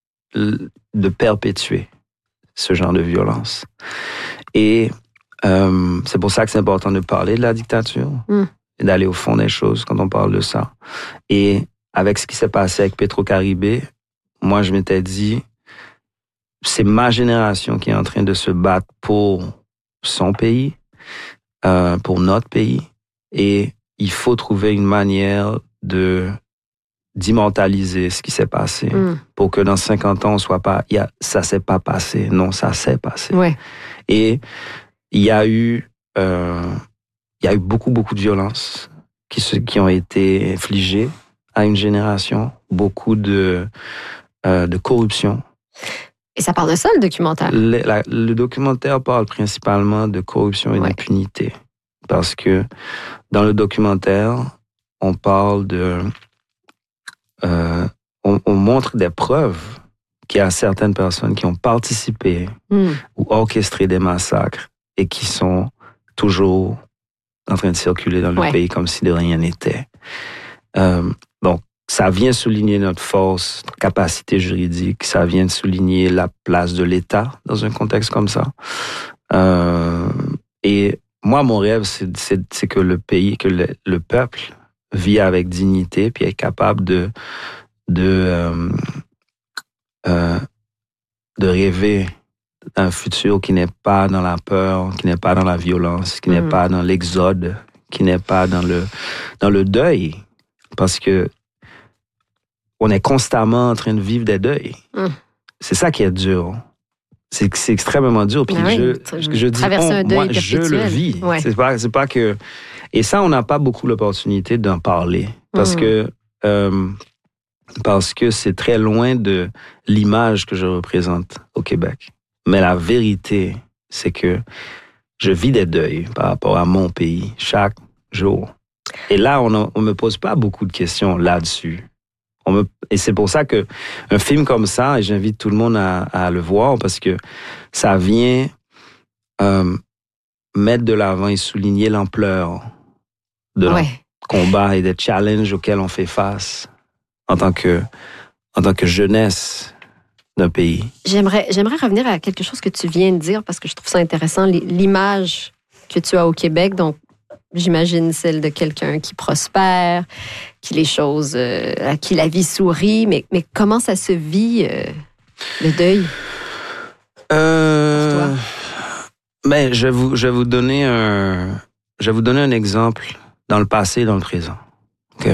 de perpétuer ce genre de violence. Et Euh, c'est pour ça que c'est important de parler de la dictature mm. et d'aller au fond des choses quand on parle de ça. Et avec ce qui s'est passé avec Petro-Caribé, moi, je m'étais dit, c'est ma génération qui est en train de se battre pour son pays, euh, pour notre pays, et il faut trouver une manière de d'immortaliser ce qui s'est passé mm. pour que dans cinquante ans, on soit pas, y a, ça s'est pas passé. Non, ça s'est passé. Ouais. Et il y a eu, euh, il y a eu beaucoup, beaucoup de violences qui, se, qui ont été infligées à une génération, beaucoup de, euh, de corruption. Et ça parle de ça, le documentaire? Le, la, le documentaire parle principalement de corruption et ouais. d'impunité. Parce que dans le documentaire, on parle de... Euh, on, on montre des preuves qu'il y a certaines personnes qui ont participé mm. ou orchestré des massacres et qui sont toujours en train de circuler dans le ouais. pays comme si de rien n'était. Euh, donc, ça vient souligner notre force, notre capacité juridique, ça vient souligner la place de l'État dans un contexte comme ça. Euh, et moi, mon rêve, c'est, c'est, c'est que le pays, que le, le peuple vit avec dignité puis est capable de, de, euh, euh, de rêver d'un futur qui n'est pas dans la peur, qui n'est pas dans la violence, qui mmh. n'est pas dans l'exode, qui n'est pas dans le, dans le deuil. Parce que on est constamment en train de vivre des deuils. Mmh. C'est ça qui est dur. C'est, c'est extrêmement dur. Puis ah oui, je, je, je dis, on, moi, je le vis. Ouais. C'est pas, c'est pas que... Et ça, on n'a pas beaucoup l'opportunité d'en parler. Parce mmh. que... Euh, parce que c'est très loin de l'image que je représente au Québec. Mais la vérité, c'est que je vis des deuils par rapport à mon pays chaque jour. Et là, on ne me pose pas beaucoup de questions là-dessus. On me, et c'est pour ça que un film comme ça, et j'invite tout le monde à, à le voir, parce que ça vient euh, mettre de l'avant et souligner l'ampleur de ouais. nos combats et des challenges auxquels on fait face en tant que, en tant que jeunesse d'un pays. J'aimerais, j'aimerais revenir à quelque chose que tu viens de dire, parce que je trouve ça intéressant, l'image que tu as au Québec. Donc, j'imagine celle de quelqu'un qui prospère, qui les choses, euh, à qui la vie sourit, mais, mais comment ça se vit, euh, le deuil? Euh, pour toi? Ben, je vais vous, je vais vous donner un, je vais vous donner un exemple dans le passé et dans le présent. Ok?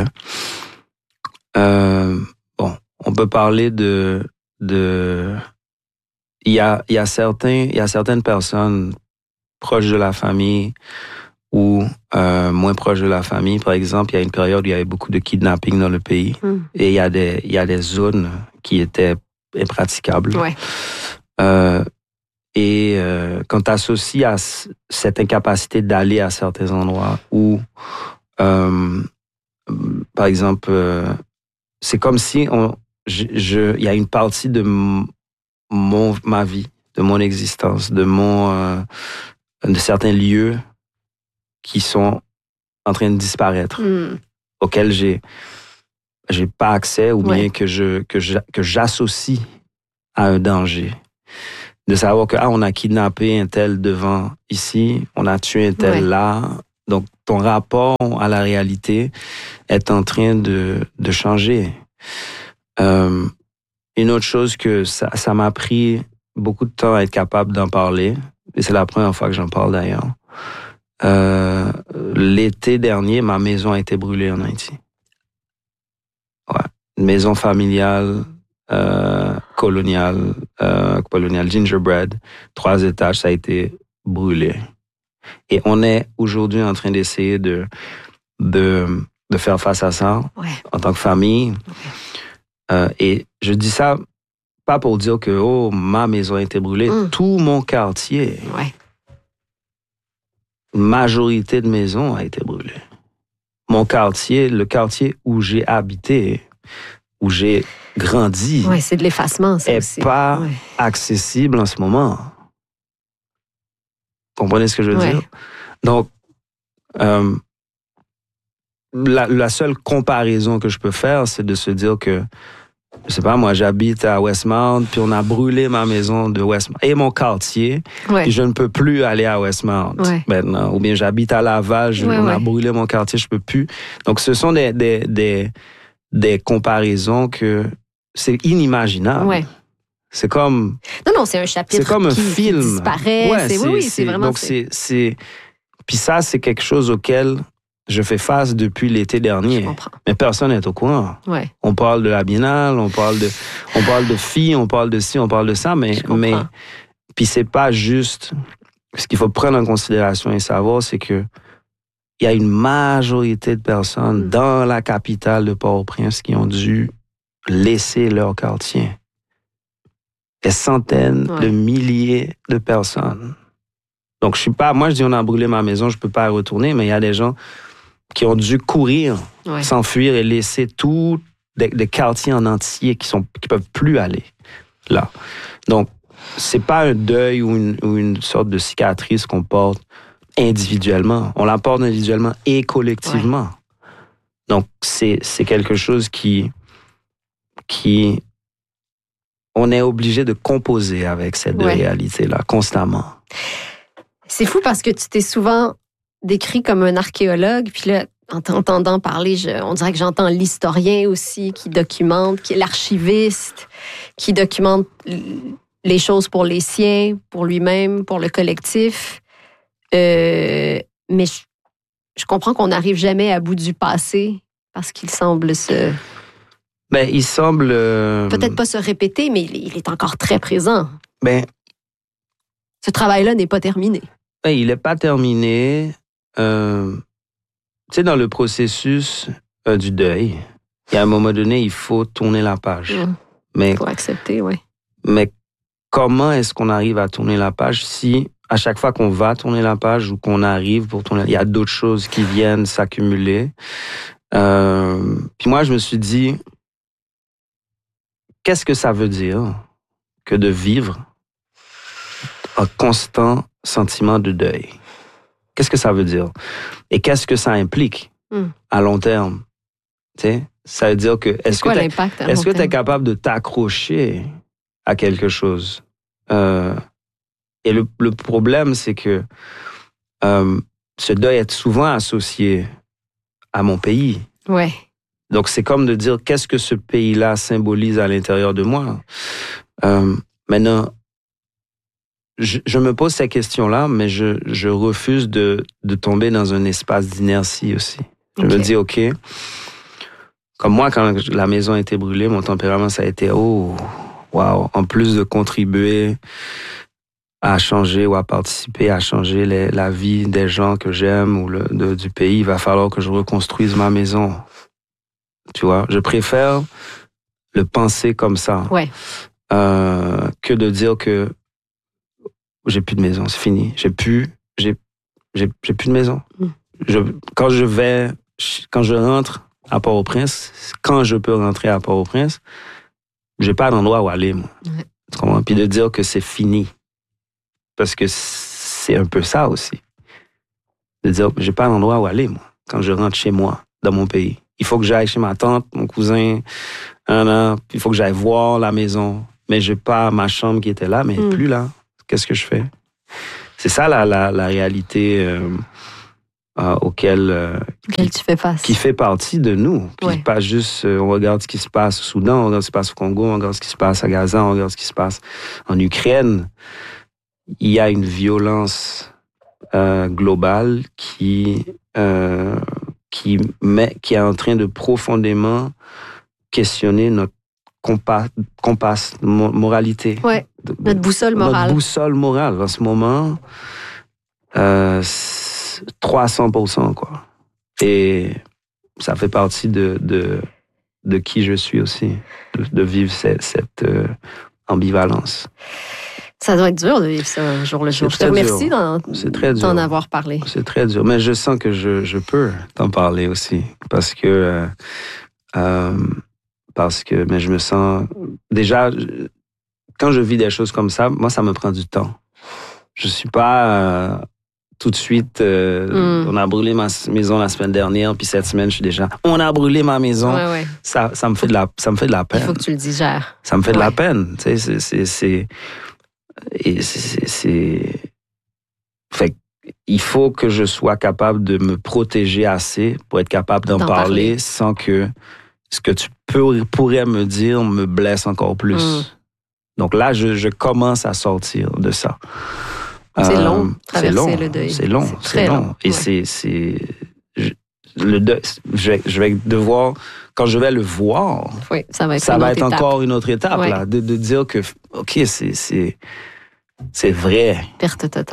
Euh, bon, on peut parler de, de, il y a, il y a certains, il y a certaines personnes proches de la famille ou euh, moins proches de la famille. Par exemple, il y a une période où il y avait beaucoup de kidnapping dans le pays mm. et il y a des, il y a des zones qui étaient impraticables. Ouais. Euh, et euh, quand tu associes à cette incapacité d'aller à certains endroits où, euh, par exemple, euh, c'est comme si on, je, je, il y a une partie de mon, ma vie, de mon existence, de mon, euh, de certains lieux qui sont en train de disparaître, mm. auxquels j'ai, j'ai pas accès ou bien ouais. que je, que je, que j'associe à un danger. De savoir que, ah, on a kidnappé un tel devant ici, on a tué un tel ouais. là. Donc, ton rapport à la réalité est en train de, de changer. Euh, une autre chose que ça, ça m'a pris beaucoup de temps à être capable d'en parler, et c'est la première fois que j'en parle d'ailleurs. Euh, l'été dernier, ma maison a été brûlée en Haïti. Ouais. Une maison familiale, euh, coloniale, euh, coloniale gingerbread, trois étages, ça a été brûlé. Et on est aujourd'hui en train d'essayer de, de, de faire face à ça ouais. en tant que famille. Ouais. Euh, et je dis ça pas pour dire que oh, ma maison a été brûlée. Mm. Tout mon quartier, ouais. majorité de maisons a été brûlée. Mon quartier, le quartier où j'ai habité, où j'ai grandi, ouais, c'est de l'effacement, ça est aussi. pas ouais. accessible en ce moment. Comprenez ce que je veux ouais. dire? Donc, euh, la, la seule comparaison que je peux faire, c'est de se dire que, je sais pas, moi, j'habite à Westmount, puis on a brûlé ma maison de Westmount et mon quartier, ouais. puis je ne peux plus aller à Westmount ouais. maintenant. Ou bien j'habite à Laval, je, ouais, on ouais. a brûlé mon quartier, je peux plus. Donc, ce sont des, des, des, des comparaisons que c'est inimaginable. Ouais. C'est comme... Non, non, c'est un chapitre c'est comme un qui, film. qui disparaît. Ouais, c'est, c'est, oui, oui, c'est, c'est vraiment... Donc, c'est, c'est... Puis ça, c'est quelque chose auquel je fais face depuis l'été dernier. Je comprends. Mais personne n'est au courant. Ouais. On parle de la biennale, on parle de, on parle de filles, on parle de ci, on parle de ça, mais... mais puis c'est pas juste... Ce qu'il faut prendre en considération et savoir, c'est que il y a une majorité de personnes mmh. dans la capitale de Port-au-Prince qui ont dû laisser leur quartier. Des centaines ouais. de milliers de personnes. Donc, je suis pas... Moi, je dis, on a brûlé ma maison, je peux pas y retourner, mais il y a des gens qui ont dû courir, ouais. s'enfuir et laisser tout des, des quartiers en entier qui sont qui peuvent plus aller là. Donc, c'est pas un deuil ou une, ou une sorte de cicatrice qu'on porte individuellement. On la porte individuellement et collectivement. Ouais. Donc, c'est, c'est quelque chose qui... qui on est obligé de composer avec cette ouais. réalité-là, constamment. C'est fou parce que tu t'es souvent décrit comme un archéologue, puis là, en t'entendant parler, je, on dirait que j'entends l'historien aussi qui documente, qui est l'archiviste, qui documente les choses pour les siens, pour lui-même, pour le collectif. Euh, mais je, je comprends qu'on n'arrive jamais à bout du passé parce qu'il semble se... Ben, il semble... Euh... Peut-être pas se répéter, mais il est encore très présent. Ben... Ce travail-là n'est pas terminé. Ben, il n'est pas terminé. Euh... Tu sais, dans le processus euh, du deuil, il y a un moment donné, il faut tourner la page. Mmh. Mais, il faut accepter, oui. Mais comment est-ce qu'on arrive à tourner la page si, à chaque fois qu'on va tourner la page ou qu'on arrive pour tourner, il y a d'autres choses qui viennent s'accumuler. Euh... Puis moi, je me suis dit... Qu'est-ce que ça veut dire que de vivre un constant sentiment de deuil? Qu'est-ce que ça veut dire? Et qu'est-ce que ça implique mm. à long terme? Tu sais, ça veut dire que est-ce quoi, que est-ce que tu es capable de t'accrocher à quelque chose? Euh, et le, le problème, c'est que euh, ce deuil est souvent associé à mon pays. Ouais. Donc, c'est comme de dire, qu'est-ce que ce pays-là symbolise à l'intérieur de moi? Euh, maintenant, je, je me pose ces questions-là, mais je, je refuse de, de tomber dans un espace d'inertie aussi. Je okay. me dis, OK, comme moi, quand la maison a été brûlée, mon tempérament, ça a été, oh, wow, en plus de contribuer à changer ou à participer à changer les, la vie des gens que j'aime ou le, de, du pays, il va falloir que je reconstruise ma maison. Tu vois, je préfère le penser comme ça ouais. euh, que de dire que j'ai plus de maison, c'est fini. J'ai plus, j'ai, j'ai, j'ai plus de maison. Mm. Je, quand je vais, quand je rentre à Port-au-Prince, quand je peux rentrer à Port-au-Prince, j'ai pas d'endroit où aller, moi. Ouais. Tu comprends? Puis de dire que c'est fini, parce que c'est un peu ça aussi. De dire, j'ai pas d'endroit où aller, moi, quand je rentre chez moi, dans mon pays. Il faut que j'aille chez ma tante, mon cousin, un an. Il faut que j'aille voir la maison. Mais j'ai pas ma chambre qui était là, mais elle n'est mm. plus là. Qu'est-ce que je fais? C'est ça la, la, la réalité euh, euh, auquel, euh, qui, tu fais face. Qui fait partie de nous. Puis ouais. pas juste, euh, on regarde ce qui se passe au Soudan, on regarde ce qui se passe au Congo, on regarde ce qui se passe à Gaza, on regarde ce qui se passe en Ukraine. Il y a une violence euh, globale qui... Euh, qui, met, qui est en train de profondément questionner notre compas, compas moralité. Ouais, notre boussole morale. Notre boussole morale. En ce moment, euh, trois cents pour cent, quoi. Et ça fait partie de, de, de qui je suis aussi, de, de vivre cette, cette euh, ambivalence. Ça doit être dur de vivre ça jour le jour. Je te remercie d'en, d'en avoir parlé. C'est très dur. Mais je sens que je, je peux t'en parler aussi. Parce que, euh, euh, parce que mais je me sens... Déjà, quand je vis des choses comme ça, moi, ça me prend du temps. Je suis pas euh, tout de suite... Euh, mm. On a brûlé ma maison la semaine dernière, puis cette semaine, je suis déjà... On a brûlé ma maison. Ouais, ouais. Ça, ça, me fait de la, ça me fait de la peine. Il faut que tu le digères. Ça me fait ouais. de la peine. Tu sais, c'est... c'est, c'est Et c'est, c'est... Fait il faut que je sois capable de me protéger assez pour être capable d'en, d'en parler, parler sans que ce que tu peux, pourrais me dire me blesse encore plus. Mm. Donc là, je, je commence à sortir de ça. C'est euh, long, traverser c'est long, le deuil. C'est long, c'est, c'est long. long. Et ouais. c'est... c'est je, le deuil, je, vais, je vais devoir... Quand je vais le voir, oui, ça va être, ça va être étape. encore une autre étape, ouais. là, de, de dire que, OK, c'est, c'est, c'est vrai. Perte totale.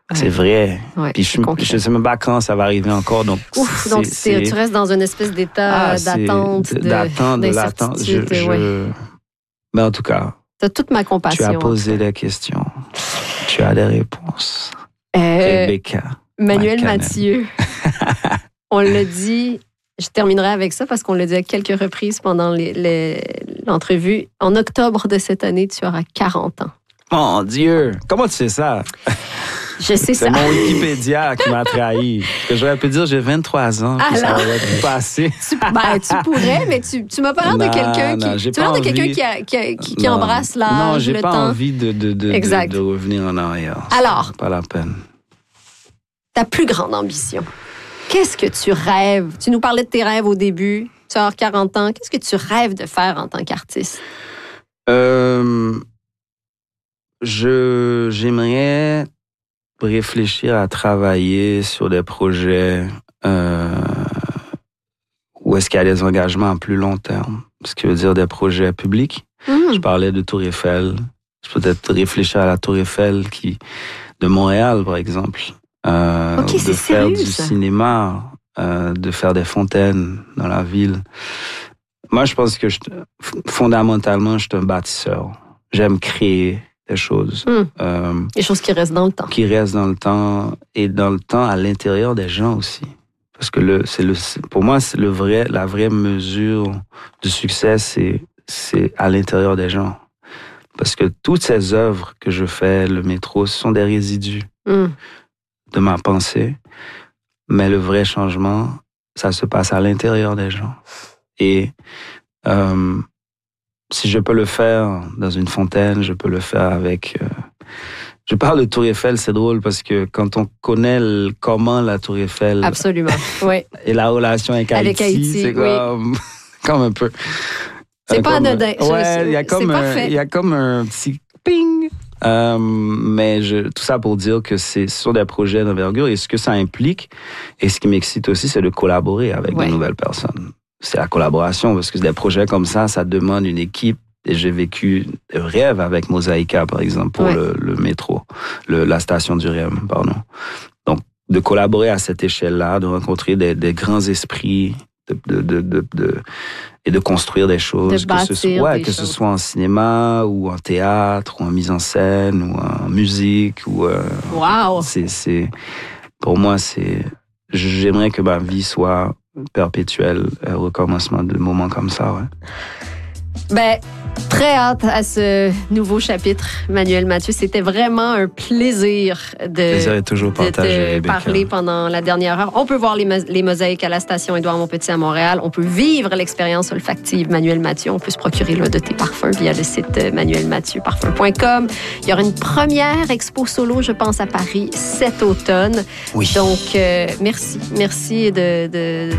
C'est vrai. Ouais, Puis je ne sais même pas quand ça va arriver encore. Donc, Ouf, c'est, donc c'est... tu restes dans une espèce d'état ah, d'attente, de, d'attente, de l'attente. Je, je... Ouais. Mais en tout cas, tu as toute ma compassion. Tu as posé des questions. Tu as des réponses. Euh, Rebecca. Manuel Mathieu. On l'a dit, je terminerai avec ça parce qu'on l'a dit à quelques reprises pendant les, les, l'entrevue. En octobre de cette année, tu auras quarante ans. Mon Dieu! Comment tu sais ça? Je sais c'est ça. C'est mon Wikipédia qui m'a trahi. Parce que j'aurais pu dire j'ai vingt-trois ans, puis ça aurait pu passer. Tu, ben, tu pourrais, mais tu, tu m'as pas l'air de quelqu'un non, qui, tu m'as l'air de quelqu'un qui, a, qui, a, qui, qui embrasse l'âge, non, j'ai le pas temps. envie de, de, de, de, de revenir en arrière. Alors, pas la peine. Ta plus grande ambition, qu'est-ce que tu rêves? Tu nous parlais de tes rêves au début. Tu as quarante ans. Qu'est-ce que tu rêves de faire en tant qu'artiste? Euh... Je, j'aimerais réfléchir à travailler sur des projets euh, où est-ce qu'il y a des engagements à plus long terme. Ce qui veut dire des projets publics. Mmh. Je parlais de Tour Eiffel. Je peux peut-être réfléchir à la Tour Eiffel qui, de Montréal, par exemple. Euh, okay, de faire sérieux, du ça. cinéma, euh, de faire des fontaines dans la ville. Moi, je pense que je, fondamentalement, je suis un bâtisseur. J'aime créer des choses. Mm. Euh, des choses qui restent dans le temps. Qui restent dans le temps et dans le temps à l'intérieur des gens aussi. Parce que le, c'est le, pour moi, c'est le vrai, la vraie mesure du succès, c'est, c'est à l'intérieur des gens. Parce que toutes ces œuvres que je fais, le métro, ce sont des résidus mm. de ma pensée. Mais le vrai changement, ça se passe à l'intérieur des gens. Et euh, si je peux le faire dans une fontaine, je peux le faire avec... Euh, je parle de Tour Eiffel, c'est drôle parce que quand on connaît le, comment la Tour Eiffel... Absolument, oui. Et la relation avec, avec Haïti, Haïti, c'est comme, oui. comme un peu... C'est pas anodin. Ouais, il y a comme un, il y a comme un petit ping. Euh, mais je, tout ça pour dire que c'est sur des projets d'envergure et ce que ça implique et ce qui m'excite aussi, c'est de collaborer avec ouais. de nouvelles personnes. C'est la collaboration parce que des projets comme ça, ça demande une équipe. Et j'ai vécu des rêves avec Mosaïka, par exemple, pour ouais. le, le métro, le, la station du R E M, pardon. Donc, de collaborer à cette échelle-là, de rencontrer des, des grands esprits, de, de, de, de, de, et de construire des choses, de que, ce soit, ouais, que ce soit en cinéma, ou en théâtre, ou en mise en scène, ou en musique. Ou, euh, wow! C'est, c'est, pour moi, c'est, j'aimerais que ma vie soit perpétuelle, un recommencement de moments comme ça, ouais. Ben, très hâte à ce nouveau chapitre, Manuel Mathieu. C'était vraiment un plaisir de, plaisir est toujours de partagé, te parler pendant la dernière heure. On peut voir les, les mosaïques à la station Édouard-Montpetit à Montréal. On peut vivre l'expérience olfactive Manuel Mathieu. On peut se procurer l'un de tes parfums via le site manuel mathieu parfum point com. Il y aura une première expo solo, je pense, à Paris cet automne. Oui. Donc, euh, merci. Merci de... de